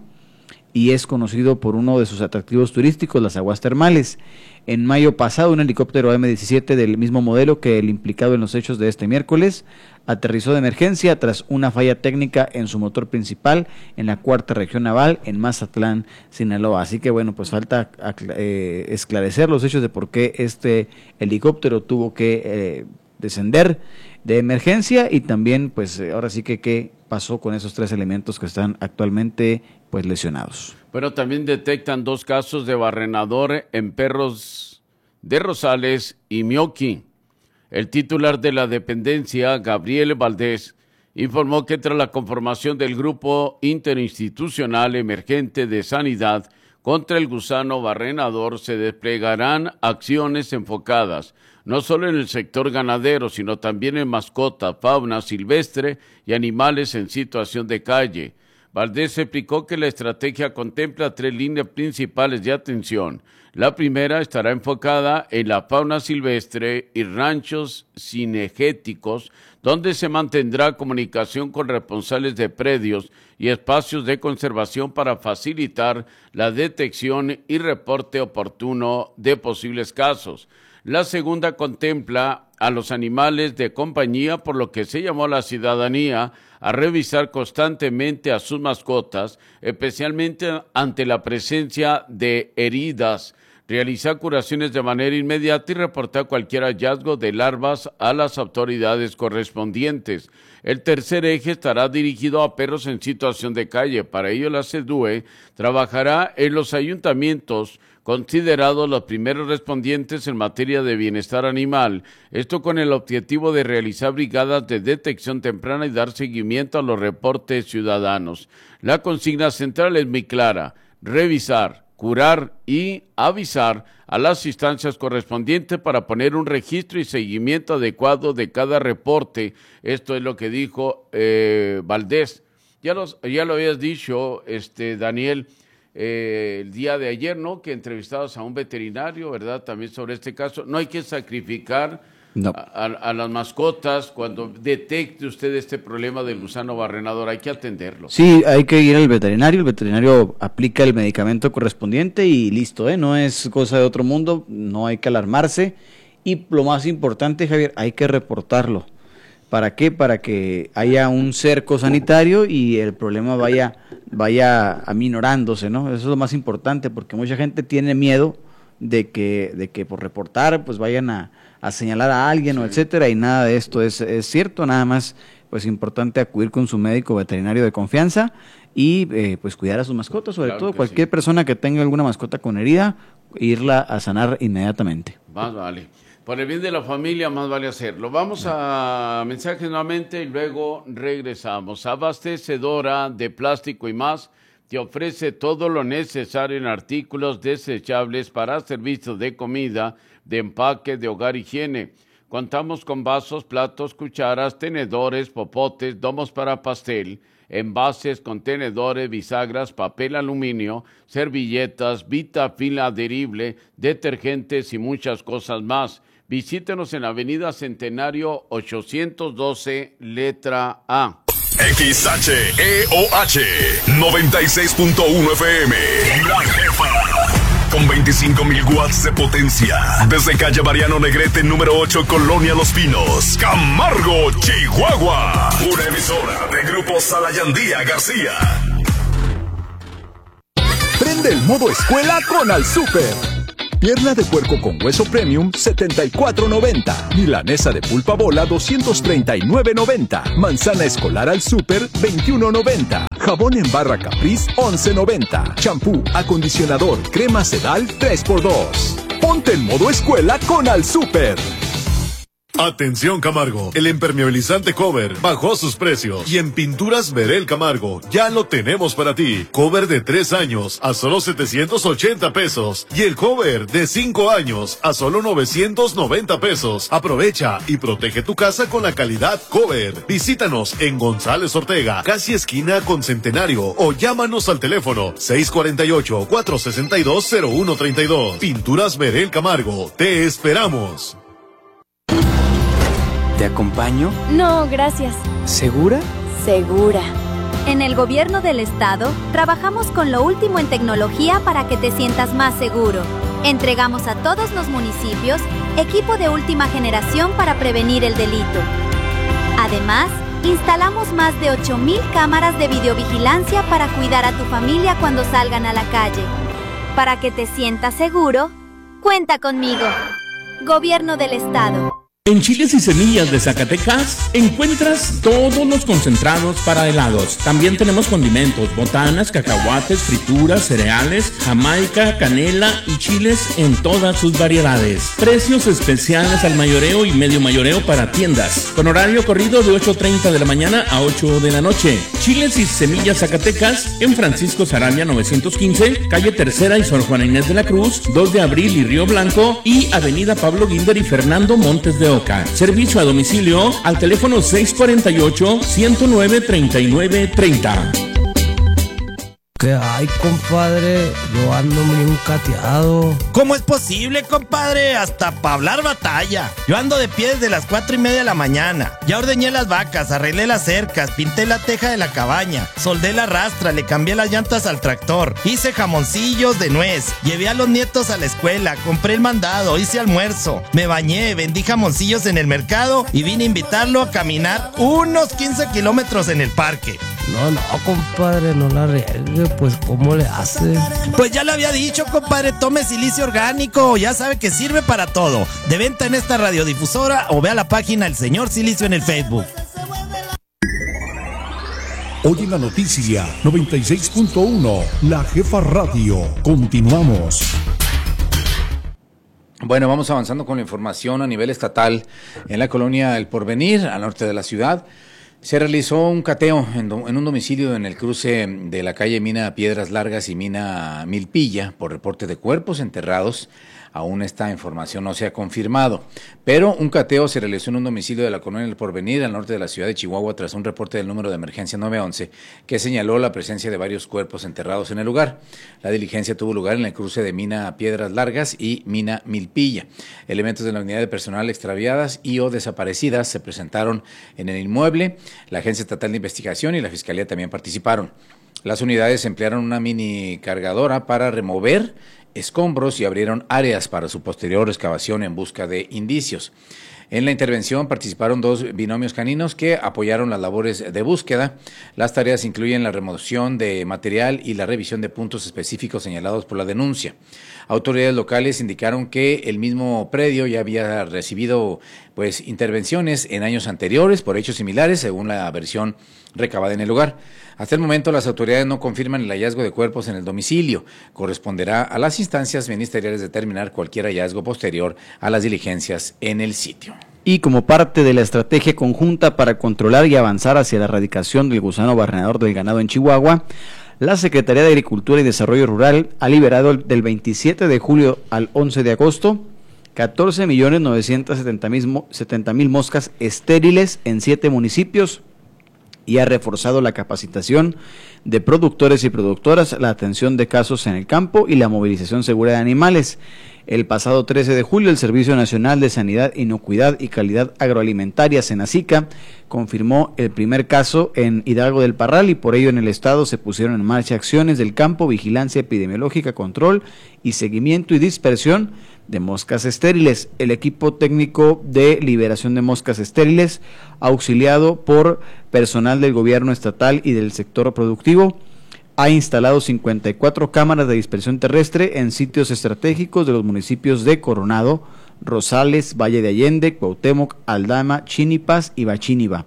Speaker 6: y es conocido por uno de sus atractivos turísticos, las aguas termales. En mayo pasado, un helicóptero eme diecisiete del mismo modelo que el implicado en los hechos de este miércoles aterrizó de emergencia tras una falla técnica en su motor principal en la cuarta región naval en Mazatlán, Sinaloa. Así que bueno, pues falta eh, esclarecer los hechos de por qué este helicóptero tuvo que eh, descender de emergencia y también pues ahora sí que qué pasó con esos tres elementos que están actualmente pues lesionados.
Speaker 5: Pero también detectan dos casos de barrenador en perros de Rosales y Mioqui. El titular de la dependencia, Gabriel Valdés, informó que tras la conformación del Grupo Interinstitucional Emergente de Sanidad contra el gusano barrenador se desplegarán acciones enfocadas no solo en el sector ganadero, sino también en mascotas, fauna silvestre y animales en situación de calle. Valdés explicó que la estrategia contempla tres líneas principales de atención. La primera estará enfocada en la fauna silvestre y ranchos cinegéticos, donde se mantendrá comunicación con responsables de predios y espacios de conservación para facilitar la detección y reporte oportuno de posibles casos. La segunda contempla a los animales de compañía, por lo que se llamó a la ciudadanía a revisar constantemente a sus mascotas, especialmente ante la presencia de heridas, realizar curaciones de manera inmediata y reportar cualquier hallazgo de larvas a las autoridades correspondientes. El tercer eje estará dirigido a perros en situación de calle. Para ello, la SEDUE trabajará en los ayuntamientos considerados los primeros respondientes en materia de bienestar animal, esto con el objetivo de realizar brigadas de detección temprana y dar seguimiento a los reportes ciudadanos. La consigna central es muy clara: revisar, curar y avisar a las instancias correspondientes para poner un registro y seguimiento adecuado de cada reporte. Esto es lo que dijo eh, Valdés. Ya, los, ya lo habías dicho, este, Daniel, Eh, el día de ayer, ¿no? Que entrevistabas a un veterinario, ¿verdad? También sobre este caso. No hay que sacrificar no. a, a las mascotas cuando detecte usted este problema del gusano barrenador. Hay que atenderlo.
Speaker 6: Sí, hay que ir al veterinario. El veterinario aplica el medicamento correspondiente y listo, ¿eh? No es cosa de otro mundo, no hay que alarmarse. Y lo más importante, Javier, hay que reportarlo. ¿Para qué? Para que haya un cerco sanitario y el problema vaya vaya aminorándose, ¿no? Eso es lo más importante, porque mucha gente tiene miedo de que de que por reportar pues vayan a, a señalar a alguien, sí, o etcétera, y nada de esto es, es cierto. Nada más pues importante acudir con su médico veterinario de confianza y eh, pues cuidar a sus mascotas, sobre claro todo cualquier sí. persona que tenga alguna mascota con herida, irla a sanar inmediatamente.
Speaker 5: Más vale. Por el bien de la familia, más vale hacerlo. Vamos a mensajes nuevamente y luego regresamos. Abastecedora de Plástico y Más te ofrece todo lo necesario en artículos desechables para servicios de comida, de empaque, de hogar, higiene. Contamos con vasos, platos, cucharas, tenedores, popotes, domos para pastel, envases, contenedores, bisagras, papel aluminio, servilletas, vitafila adherible, detergentes y muchas cosas más. Visítenos en la avenida Centenario ochocientos doce, letra A.
Speaker 2: X H E O H noventa y seis punto uno F M. La Jefa. Con veinticinco mil watts de potencia. Desde calle Mariano Negrete, número ocho, Colonia Los Pinos, Camargo, Chihuahua. Una emisora de Grupo Salayandía García.
Speaker 21: Prende el modo escuela con Al Super. Pierna de puerco con hueso premium, setenta y cuatro noventa. Milanesa de pulpa bola, doscientos treinta y nueve noventa. Manzana escolar Al Super, veintiuno noventa. Jabón en barra Caprice, once noventa. Champú, acondicionador, crema sedal, tres por dos. Ponte en modo escuela con Al Super.
Speaker 9: Atención Camargo, el impermeabilizante Cover bajó sus precios y en Pinturas Verel Camargo ya lo tenemos para ti. Cover de tres años a solo setecientos ochenta pesos y el cover de cinco años a solo novecientos noventa pesos. Aprovecha y protege tu casa con la calidad Cover. Visítanos en González Ortega, casi esquina con Centenario, o llámanos al teléfono seis cuatro ocho, cuatro seis dos, cero uno tres dos. Pinturas Verel Camargo, te esperamos.
Speaker 15: ¿Te acompaño?
Speaker 11: No, gracias.
Speaker 15: ¿Segura?
Speaker 11: Segura.
Speaker 12: En el gobierno del estado, trabajamos con lo último en tecnología para que te sientas más seguro. Entregamos a todos los municipios equipo de última generación para prevenir el delito. Además, instalamos más de ocho mil cámaras de videovigilancia para cuidar a tu familia cuando salgan a la calle. Para que te sientas seguro, cuenta conmigo. Gobierno del estado.
Speaker 3: En Chiles y Semillas de Zacatecas encuentras todos los concentrados para helados. También tenemos condimentos, botanas, cacahuates, frituras, cereales, jamaica, canela y chiles en todas sus variedades. Precios especiales al mayoreo y medio mayoreo para tiendas, con horario corrido de ocho treinta de la mañana a ocho de la noche. Chiles y Semillas Zacatecas en Francisco Sarabia novecientos quince, calle Tercera y Sor Juana Inés de la Cruz, dos de abril y Río Blanco, y avenida Pablo Guinder y Fernando Montes de Oca. Servicio a domicilio al teléfono seis cuatro ocho, ciento nueve, treinta y nueve treinta.
Speaker 22: ¿Qué hay, compadre? Yo ando muy cateado.
Speaker 10: ¿Cómo es posible, compadre? Hasta para hablar batalla. Yo ando de pie desde las cuatro y media de la mañana. Ya ordeñé las vacas, arreglé las cercas, pinté la teja de la cabaña, soldé la rastra, le cambié las llantas al tractor, hice jamoncillos de nuez, llevé a los nietos a la escuela, compré el mandado, hice almuerzo, me bañé, vendí jamoncillos en el mercado y vine a invitarlo a caminar unos quince kilómetros en el parque.
Speaker 22: No, no, compadre, no la riegue, pues, ¿cómo le hace?
Speaker 10: Pues ya le había dicho, compadre, tome silicio orgánico, ya sabe que sirve para todo. De venta en esta radiodifusora o vea la página El Señor Silicio en el Facebook.
Speaker 13: Hoy en la noticia noventa y seis punto uno, La Jefa Radio. Continuamos.
Speaker 7: Bueno, vamos avanzando con la información a nivel estatal. En la colonia El Porvenir, al norte de la ciudad, se realizó un cateo en, do, en un domicilio en el cruce de la calle Mina Piedras Largas y Mina Milpilla por reporte de cuerpos enterrados. Aún esta información no se ha confirmado, pero un cateo se realizó en un domicilio de la colonia El Porvenir al norte de la ciudad de Chihuahua tras un reporte del número de emergencia nueve once que señaló la presencia de varios cuerpos enterrados en el lugar. La diligencia tuvo lugar en el cruce de Mina Piedras Largas y Mina Milpilla. Elementos de la unidad de personal extraviadas y o desaparecidas se presentaron en el inmueble. La Agencia Estatal de Investigación y la Fiscalía también participaron. Las unidades emplearon una mini cargadora para remover escombros y abrieron áreas para su posterior excavación en busca de indicios. En la intervención participaron dos binomios caninos que apoyaron las labores de búsqueda. Las tareas incluyen la remoción de material y la revisión de puntos específicos señalados por la denuncia. Autoridades locales indicaron que el mismo predio ya había recibido pues intervenciones en años anteriores por hechos similares, según la versión recabada en el lugar. Hasta el momento las autoridades no confirman el hallazgo de cuerpos en el domicilio. Corresponderá a las instancias ministeriales determinar cualquier hallazgo posterior a las diligencias en el sitio.
Speaker 6: Y como parte de la estrategia conjunta para controlar y avanzar hacia la erradicación del gusano barrenador del ganado en Chihuahua, la Secretaría de Agricultura y Desarrollo Rural ha liberado del veintisiete de julio al once de agosto catorce millones novecientos setenta mil moscas estériles en siete municipios y ha reforzado la capacitación de productores y productoras, la atención de casos en el campo y la movilización segura de animales. El pasado trece de julio, el Servicio Nacional de Sanidad, Inocuidad y Calidad Agroalimentaria, SENACICA, confirmó el primer caso en Hidalgo del Parral y por ello en el estado se pusieron en marcha acciones del campo, vigilancia epidemiológica, control y seguimiento y dispersión de moscas estériles. El equipo técnico de liberación de moscas estériles, auxiliado por personal del gobierno estatal y del sector productivo, ha instalado cincuenta y cuatro cámaras de dispersión terrestre en sitios estratégicos de los municipios de Coronado, Rosales, Valle de Allende, Cuauhtémoc, Aldama, Chinipas y Bachíniva.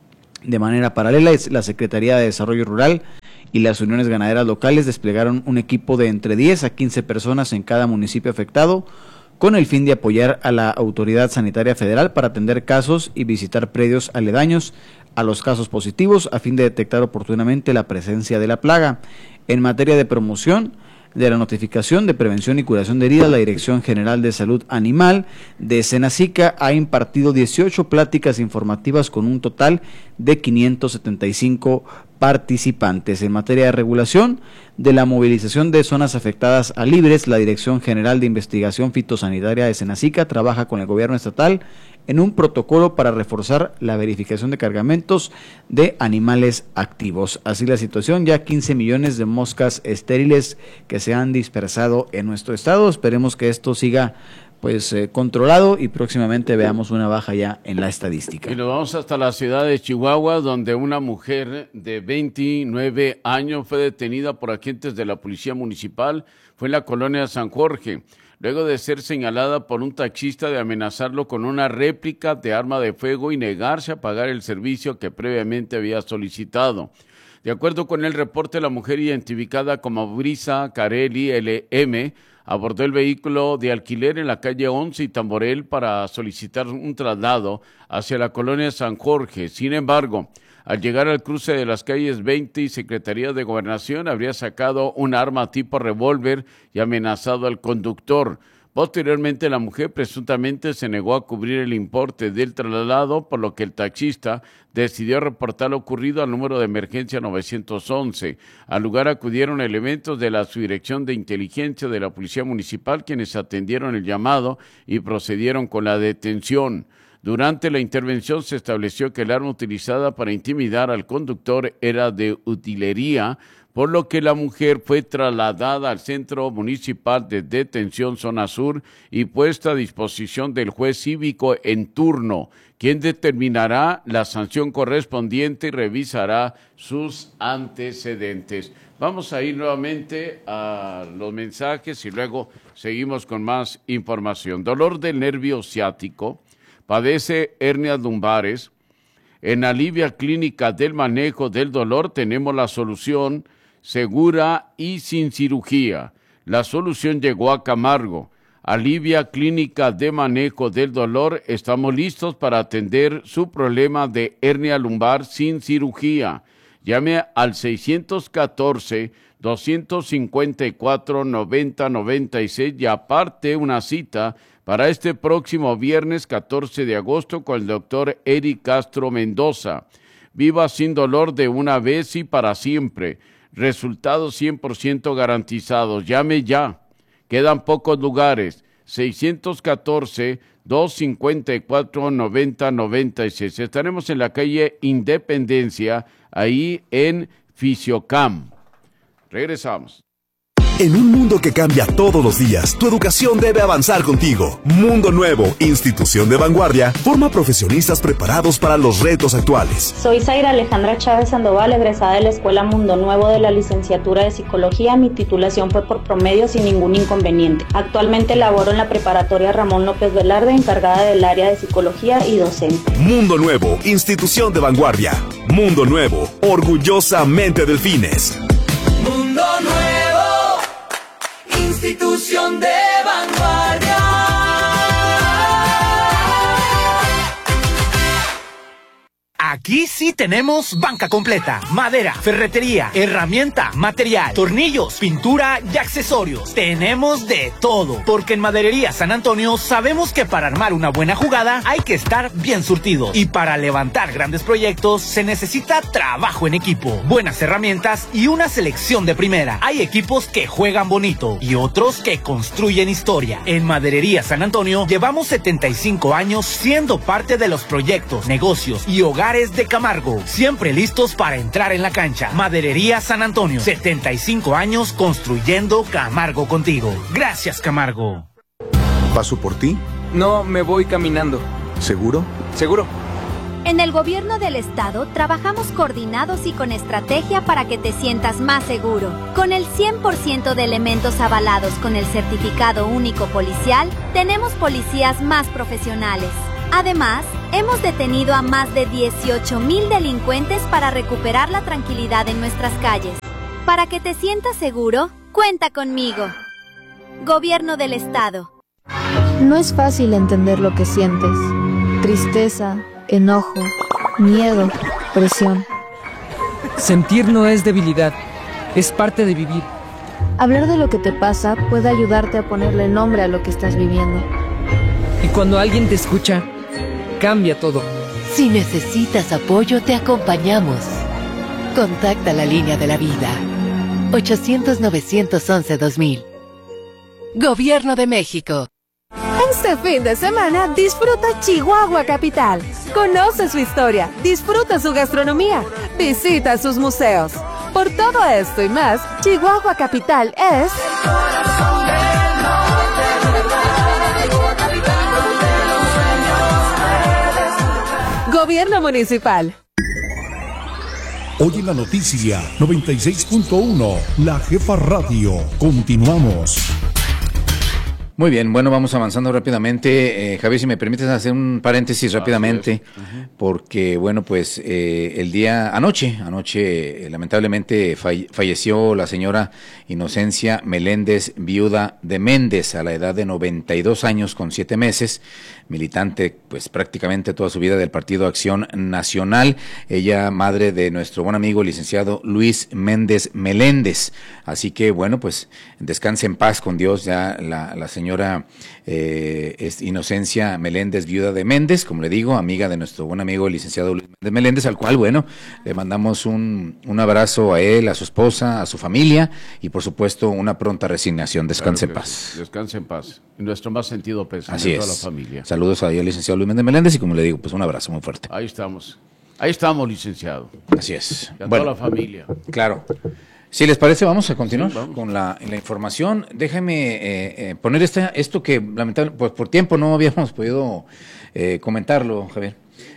Speaker 6: De manera paralela, la Secretaría de Desarrollo Rural y las uniones ganaderas locales desplegaron un equipo de entre diez a quince personas en cada municipio afectado, con el fin de apoyar a la Autoridad Sanitaria Federal para atender casos y visitar predios aledaños a los casos positivos a fin de detectar oportunamente la presencia de la plaga. En materia de promoción de la notificación de prevención y curación de heridas, la Dirección General de Salud Animal de SENACICA ha impartido dieciocho pláticas informativas con un total de quinientos setenta y cinco participantes. En materia de regulación de la movilización de zonas afectadas a libres, la Dirección General de Investigación Fitosanitaria de SENACICA trabaja con el gobierno estatal en un protocolo para reforzar la verificación de cargamentos de animales activos. Así la situación, ya quince millones de moscas estériles que se han dispersado en nuestro estado. Esperemos que esto siga pues eh, controlado y próximamente veamos una baja ya en la estadística.
Speaker 5: Y nos vamos hasta la ciudad de Chihuahua, donde una mujer de veintinueve años fue detenida por agentes de la Policía Municipal. Fue en la colonia San Jorge, luego de ser señalada por un taxista de amenazarlo con una réplica de arma de fuego y negarse a pagar el servicio que previamente había solicitado. De acuerdo con el reporte, la mujer, identificada como Brisa Carelli L M, abordó el vehículo de alquiler en la calle once y Tamborel para solicitar un traslado hacia la colonia San Jorge. Sin embargo, al llegar al cruce de las calles veinte y Secretaría de Gobernación, habría sacado un arma tipo revólver y amenazado al conductor. Posteriormente, la mujer presuntamente se negó a cubrir el importe del traslado, por lo que el taxista decidió reportar lo ocurrido al número de emergencia nueve once. Al lugar acudieron elementos de la Subdirección de Inteligencia de la Policía Municipal, quienes atendieron el llamado y procedieron con la detención. Durante la intervención se estableció que el arma utilizada para intimidar al conductor era de utilería, por lo que la mujer fue trasladada al Centro Municipal de Detención Zona Sur y puesta a disposición del juez cívico en turno, quien determinará la sanción correspondiente y revisará sus antecedentes. Vamos a ir nuevamente a los mensajes y luego seguimos con más información. Dolor del nervio ciático, padece hernias lumbares. En Alivia Clínica del Manejo del Dolor tenemos la solución segura y sin cirugía. La solución llegó a Camargo. Alivia Clínica de Manejo del Dolor, estamos listos para atender su problema de hernia lumbar sin cirugía. Llame al seis uno cuatro, dos cinco cuatro, nueve cero nueve seis y aparte una cita para este próximo viernes catorce de agosto con el doctor Eric Castro Mendoza. Viva sin dolor de una vez y para siempre. Resultados cien por ciento garantizados. Llame ya. Quedan pocos lugares. seis uno cuatro, dos cinco cuatro, nueve cero nueve seis. Estaremos en la calle Independencia, ahí en Fisiocam. Regresamos.
Speaker 2: En un mundo que cambia todos los días, tu educación debe avanzar contigo. Mundo Nuevo, institución de vanguardia, forma profesionistas preparados para los retos actuales.
Speaker 1: Soy Zaira Alejandra Chávez Sandoval, egresada de la Escuela Mundo Nuevo de la licenciatura de Psicología. Mi titulación fue por promedio sin ningún inconveniente. Actualmente laboro en la preparatoria Ramón López Velarde, encargada del área de Psicología y docente.
Speaker 2: Mundo Nuevo, institución de vanguardia. Mundo Nuevo, orgullosamente Delfines.
Speaker 20: Mundo Nuevo, institución de vanguardia.
Speaker 10: Aquí sí tenemos banca completa. Madera, ferretería, herramienta, material, tornillos, pintura y accesorios. Tenemos de todo. Porque en Maderería San Antonio sabemos que para armar una buena jugada hay que estar bien surtidos. Y para levantar grandes proyectos se necesita trabajo en equipo, buenas herramientas y una selección de primera. Hay equipos que juegan bonito y otros que construyen historia. En Maderería San Antonio llevamos setenta y cinco años siendo parte de los proyectos, negocios y hogares de Camargo, siempre listos para entrar en la cancha. Maderería San Antonio, setenta y cinco años construyendo Camargo contigo. Gracias, Camargo.
Speaker 14: ¿Paso por ti?
Speaker 15: No, me voy caminando.
Speaker 14: ¿Seguro?
Speaker 15: Seguro.
Speaker 12: En el gobierno del estado trabajamos coordinados y con estrategia para que te sientas más seguro. Con el cien por ciento de elementos avalados con el certificado único policial, tenemos policías más profesionales. Además, hemos detenido a más de dieciocho mil delincuentes para recuperar la tranquilidad en nuestras calles. Para que te sientas seguro, cuenta conmigo. Gobierno del Estado.
Speaker 4: No es fácil entender lo que sientes. Tristeza, enojo, miedo, presión.
Speaker 22: Sentir no es debilidad, es parte de vivir.
Speaker 4: Hablar de lo que te pasa puede ayudarte a ponerle nombre a lo que estás viviendo.
Speaker 22: Y cuando alguien te escucha, cambia todo.
Speaker 8: Si necesitas apoyo, te acompañamos. Contacta la línea de la vida. ochocientos, novecientos once, dos mil. Gobierno de México.
Speaker 23: Este fin de semana disfruta Chihuahua Capital. Conoce su historia, disfruta su gastronomía, visita sus museos. Por todo esto y más, Chihuahua Capital es... Gobierno Municipal.
Speaker 13: Hoy en la noticia noventa y seis punto uno, La Jefa Radio. Continuamos.
Speaker 7: Muy bien, bueno, vamos avanzando rápidamente. Eh, Javier, si me permites hacer un paréntesis rápidamente, uh-huh. porque, bueno, pues eh, el día, anoche, anoche eh, lamentablemente falle, falleció la señora Inocencia Meléndez, viuda de Méndez, a la edad de noventa y dos años con siete meses, militante pues prácticamente toda su vida del Partido Acción Nacional, ella madre de nuestro buen amigo licenciado Luis Méndez Meléndez. Así que, bueno, pues descanse en paz con Dios ya la, la señora señora eh, es Inocencia Meléndez, viuda de Méndez, como le digo, amiga de nuestro buen amigo el licenciado Luis Méndez Meléndez, al cual, bueno, le mandamos un, un abrazo a él, a su esposa, a su familia y, por supuesto, una pronta resignación. Descanse claro en paz.
Speaker 5: Sí. Descanse en paz. En nuestro más sentido pésame
Speaker 7: Así
Speaker 5: a toda
Speaker 7: es.
Speaker 5: la familia.
Speaker 7: Saludos ahí al licenciado Luis Méndez Meléndez y, como le digo, pues un abrazo muy fuerte.
Speaker 5: Ahí estamos. Ahí estamos, licenciado.
Speaker 7: Así es.
Speaker 5: Y a
Speaker 7: bueno,
Speaker 5: toda la familia.
Speaker 7: Claro. Si les parece, vamos a continuar sí,
Speaker 5: vamos.
Speaker 7: con la, la información. Déjeme eh, eh, poner esta, esto que lamentablemente pues, por tiempo no habíamos podido eh, comentarlo, Javier.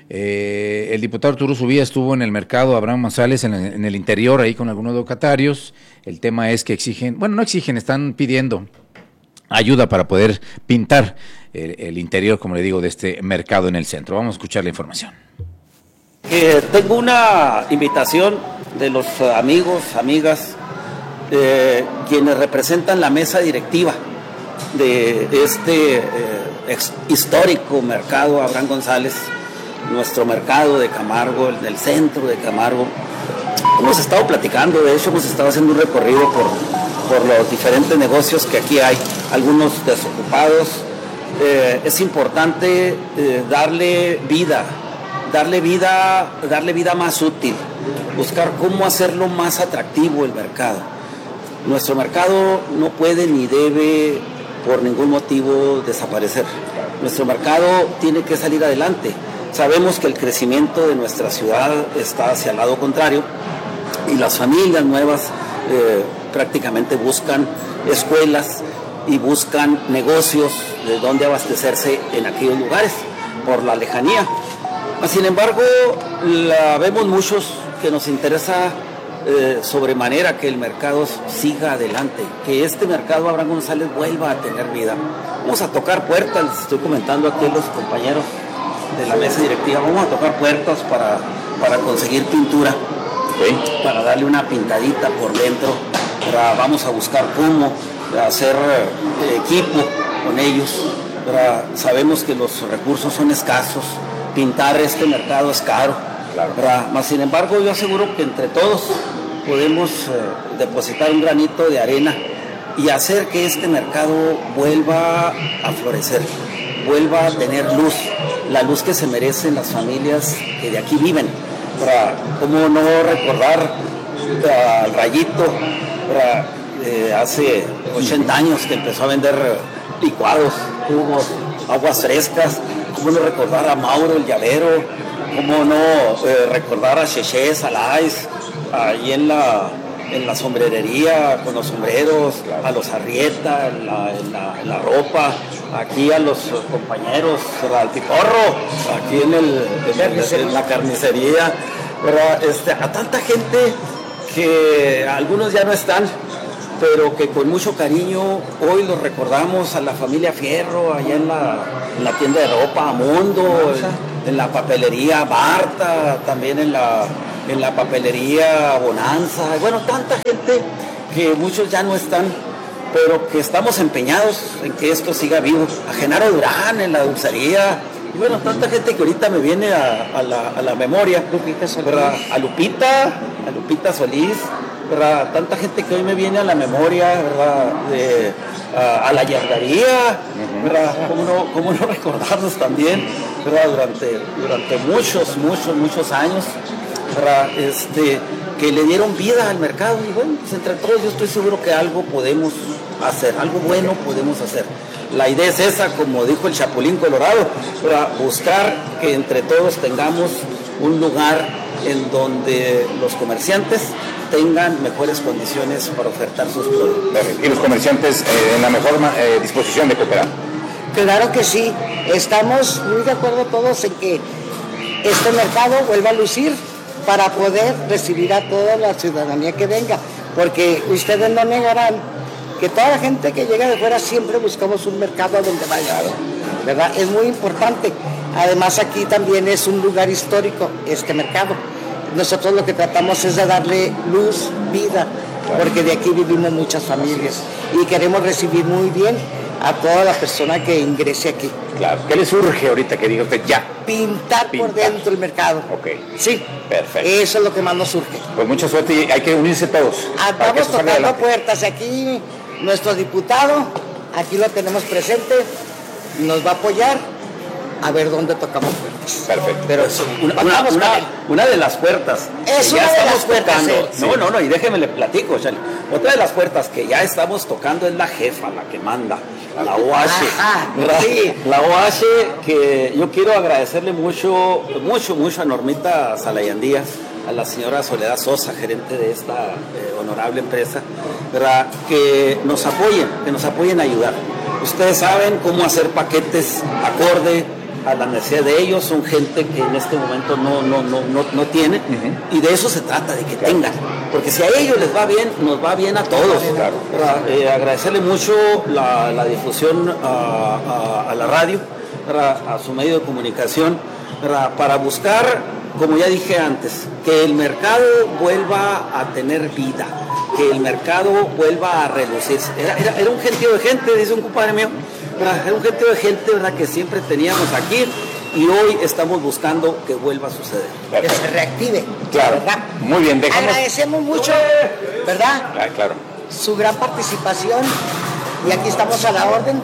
Speaker 7: Eh, el diputado Arturo Subía estuvo en el mercado Abraham González en, en el interior ahí con algunos locatarios. El tema es que exigen, bueno, no exigen, están pidiendo ayuda para poder pintar el, el interior, como le digo, de este mercado en el centro. Vamos a escuchar la información.
Speaker 24: Eh, tengo una invitación de los amigos, amigas, eh, quienes representan la mesa directiva de este eh, ex, histórico mercado Abraham González, nuestro mercado de Camargo, el del centro de Camargo. Hemos estado platicando, de hecho hemos estado haciendo un recorrido por, por los diferentes negocios que aquí hay, algunos desocupados. Eh, es importante eh, darle vida, darle vida, darle vida más útil, buscar cómo hacerlo más atractivo el mercado. Nuestro mercado no puede ni debe por ningún motivo desaparecer. Nuestro mercado tiene que salir adelante. Sabemos que el crecimiento de nuestra ciudad está hacia el lado contrario y las familias nuevas eh, prácticamente buscan escuelas y buscan negocios de donde abastecerse en aquellos lugares por la lejanía. Sin embargo, la vemos muchos que nos interesa eh, sobremanera que el mercado siga adelante, que este mercado Abraham González vuelva a tener vida. Vamos a tocar puertas, les estoy comentando aquí a los compañeros de la mesa directiva, vamos a tocar puertas para, para conseguir pintura, ¿sí? Para darle una pintadita por dentro, para, vamos a buscar cómo hacer eh, equipo con ellos, para, sabemos que los recursos son escasos. Pintar este mercado es caro, claro. ¿verdad? Mas, sin embargo, yo aseguro que entre todos podemos eh, depositar un granito de arena y hacer que este mercado vuelva a florecer, vuelva a tener luz, la luz que se merecen las familias que de aquí viven. ¿Verdad? ¿Cómo no recordar al Rayito, eh, hace ochenta años que empezó a vender licuados, jugos, aguas frescas? ¿Cómo no recordar a Mauro el llavero? ¿Cómo no eh, recordar a Cheche Salais ahí en la, en la sombrerería con los sombreros, a los Arrieta en la, en la, en la ropa, aquí a los compañeros, al Piporro, aquí en, el, en, en la carnicería, ¿verdad? Este, a tanta gente que algunos ya no están, pero que con mucho cariño hoy los recordamos, a la familia Fierro, allá en la, en la tienda de ropa, a Mundo, en, en la papelería Barta, también en la, en la papelería Bonanza, bueno, tanta gente que muchos ya no están, pero que estamos empeñados en que esto siga vivo. A Genaro Durán en la dulcería, y bueno, tanta gente que ahorita me viene a, a, la, a la memoria, Lupita Solís. a Lupita, a Lupita Solís, ¿verdad? Tanta gente que hoy me viene a la memoria, ¿verdad? De, a, a la yardería, ¿verdad? ¿Cómo no, cómo no recordarnos también, ¿verdad? Durante, durante muchos, muchos, muchos años, ¿verdad? Este, que le dieron vida al mercado, y bueno, pues entre todos yo estoy seguro que algo podemos hacer, algo bueno podemos hacer. La idea es esa, como dijo el Chapulín Colorado, ¿verdad? Buscar que entre todos tengamos un lugar en donde los comerciantes tengan mejores condiciones para ofertar sus productos.
Speaker 7: Y los comerciantes eh, en la mejor eh, disposición de cooperar.
Speaker 16: Claro que sí, estamos muy de acuerdo todos en que este mercado vuelva a lucir para poder recibir a toda la ciudadanía que venga, porque ustedes no negarán que toda la gente que llega de fuera siempre buscamos un mercado donde vaya, ¿verdad? Es muy importante. Además, aquí también es un lugar histórico, este mercado. Nosotros lo que tratamos es de darle luz, vida, porque de aquí vivimos muchas familias y queremos recibir muy bien a toda la persona que ingrese aquí.
Speaker 7: Claro. ¿Qué le surge ahorita que diga usted ya?
Speaker 16: Pintar, Pintar por dentro el mercado.
Speaker 7: Ok.
Speaker 16: Sí.
Speaker 7: Perfecto.
Speaker 16: Eso es lo que más nos surge.
Speaker 7: Pues mucha suerte y hay que unirse todos.
Speaker 16: Ah, vamos tocando puertas. Aquí nuestro diputado, aquí lo tenemos presente, nos va a apoyar. A ver dónde tocamos puertas.
Speaker 7: Perfecto.
Speaker 24: Pero una, una, una, una de las puertas
Speaker 16: es
Speaker 24: que
Speaker 16: una
Speaker 24: ya
Speaker 16: de
Speaker 24: estamos
Speaker 16: las puertas,
Speaker 24: tocando.
Speaker 16: sí.
Speaker 24: No, no, no, y déjeme le platico, Charlie. Otra de las puertas que ya estamos tocando es la jefa, la que manda, la O H.
Speaker 16: Ajá, sí.
Speaker 24: La O H, que yo quiero agradecerle mucho, mucho, mucho a Normita Salayandías, a la señora Soledad Sosa, gerente de esta eh, honorable empresa, ¿verdad? Que nos apoyen, que nos apoyen a ayudar. Ustedes saben cómo hacer paquetes acorde a la necesidad de ellos, son gente que en este momento no, no, no, no, no tiene, uh-huh. y de eso se trata, de que claro. tengan, porque si a ellos les va bien, nos va bien a todos. Claro. Eh, agradecerle mucho la, la difusión a, a, a la radio, a su medio de comunicación, para buscar, como ya dije antes, que el mercado vuelva a tener vida, que el mercado vuelva a relucirse. Era, era, era un gentío de gente, dice un compadre mío, ¿verdad? Era un gentío de gente, ¿verdad?, que siempre teníamos aquí, y hoy estamos buscando que vuelva a suceder.
Speaker 16: Que se reactive.
Speaker 7: Claro.
Speaker 16: ¿Verdad?
Speaker 7: Muy bien, dejamos...
Speaker 16: Agradecemos mucho, ¿verdad?
Speaker 7: Ah, claro.
Speaker 16: Su gran participación, y aquí estamos a la orden.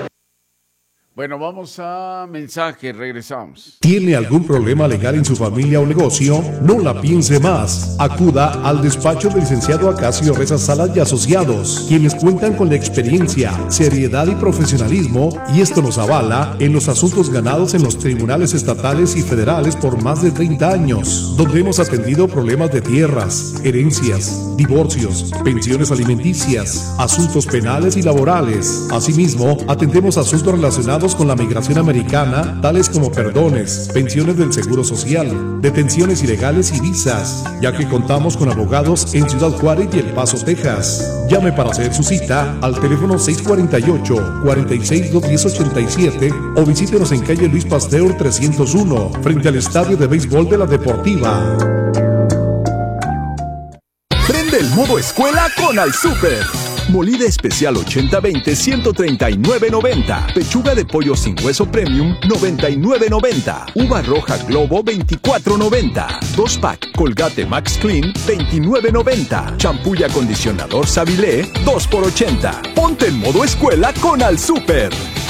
Speaker 5: Bueno, vamos a mensaje, regresamos.
Speaker 13: ¿Tiene algún problema legal en su familia o negocio? No la piense más. Acuda al despacho del licenciado Acacio Reza Salas y Asociados, quienes cuentan con la experiencia, seriedad y profesionalismo, y esto nos avala en los asuntos ganados en los tribunales estatales y federales por más de treinta años, donde hemos atendido problemas de tierras, herencias, divorcios, pensiones alimenticias, asuntos penales y laborales. Asimismo, atendemos asuntos relacionados con la migración americana, tales como perdones, pensiones del Seguro Social, detenciones ilegales y visas, ya que contamos con abogados en Ciudad Juárez y El Paso, Texas. Llame para hacer su cita al teléfono seis cuatro ocho, cuatro seis, dos uno cero, ocho siete o visítenos en calle Luis Pasteur trescientos uno, frente al Estadio de Béisbol de la Deportiva.
Speaker 21: Prende el modo escuela con Al Super. Molida especial ochenta veinte, ciento treinta y nueve noventa. Pechuga de pollo sin hueso premium, noventa y nueve noventa. Uva roja Globo, veinticuatro noventa. Dos pack Colgate Max Clean, veintinueve noventa. Champú y acondicionador Savilé, dos por ochenta. Ponte en modo escuela con Al Súper.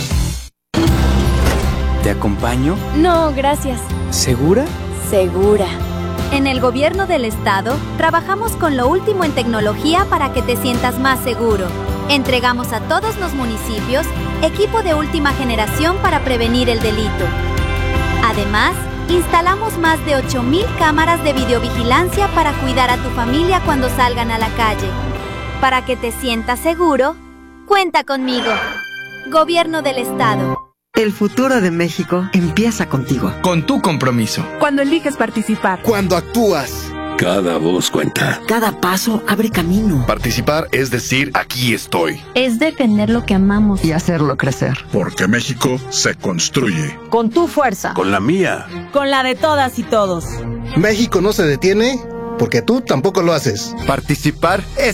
Speaker 15: ¿Te acompaño?
Speaker 11: No, gracias.
Speaker 15: ¿Segura?
Speaker 11: Segura.
Speaker 12: En el gobierno del estado, trabajamos con lo último en tecnología para que te sientas más seguro. Entregamos a todos los municipios equipo de última generación para prevenir el delito. Además, instalamos más de ocho mil cámaras de videovigilancia para cuidar a tu familia cuando salgan a la calle. Para que te sientas seguro, cuenta conmigo. Gobierno del estado.
Speaker 9: El futuro de México empieza contigo.
Speaker 15: Con tu compromiso.
Speaker 23: Cuando eliges participar.
Speaker 17: Cuando actúas.
Speaker 18: Cada voz cuenta.
Speaker 9: Cada paso abre camino.
Speaker 18: Participar es decir, aquí estoy.
Speaker 19: Es defender lo que amamos.
Speaker 9: Y hacerlo crecer.
Speaker 18: Porque México se construye.
Speaker 23: Con tu fuerza.
Speaker 18: Con la mía.
Speaker 23: Con la de todas y todos.
Speaker 17: México no se detiene porque tú tampoco lo haces.
Speaker 15: Participar es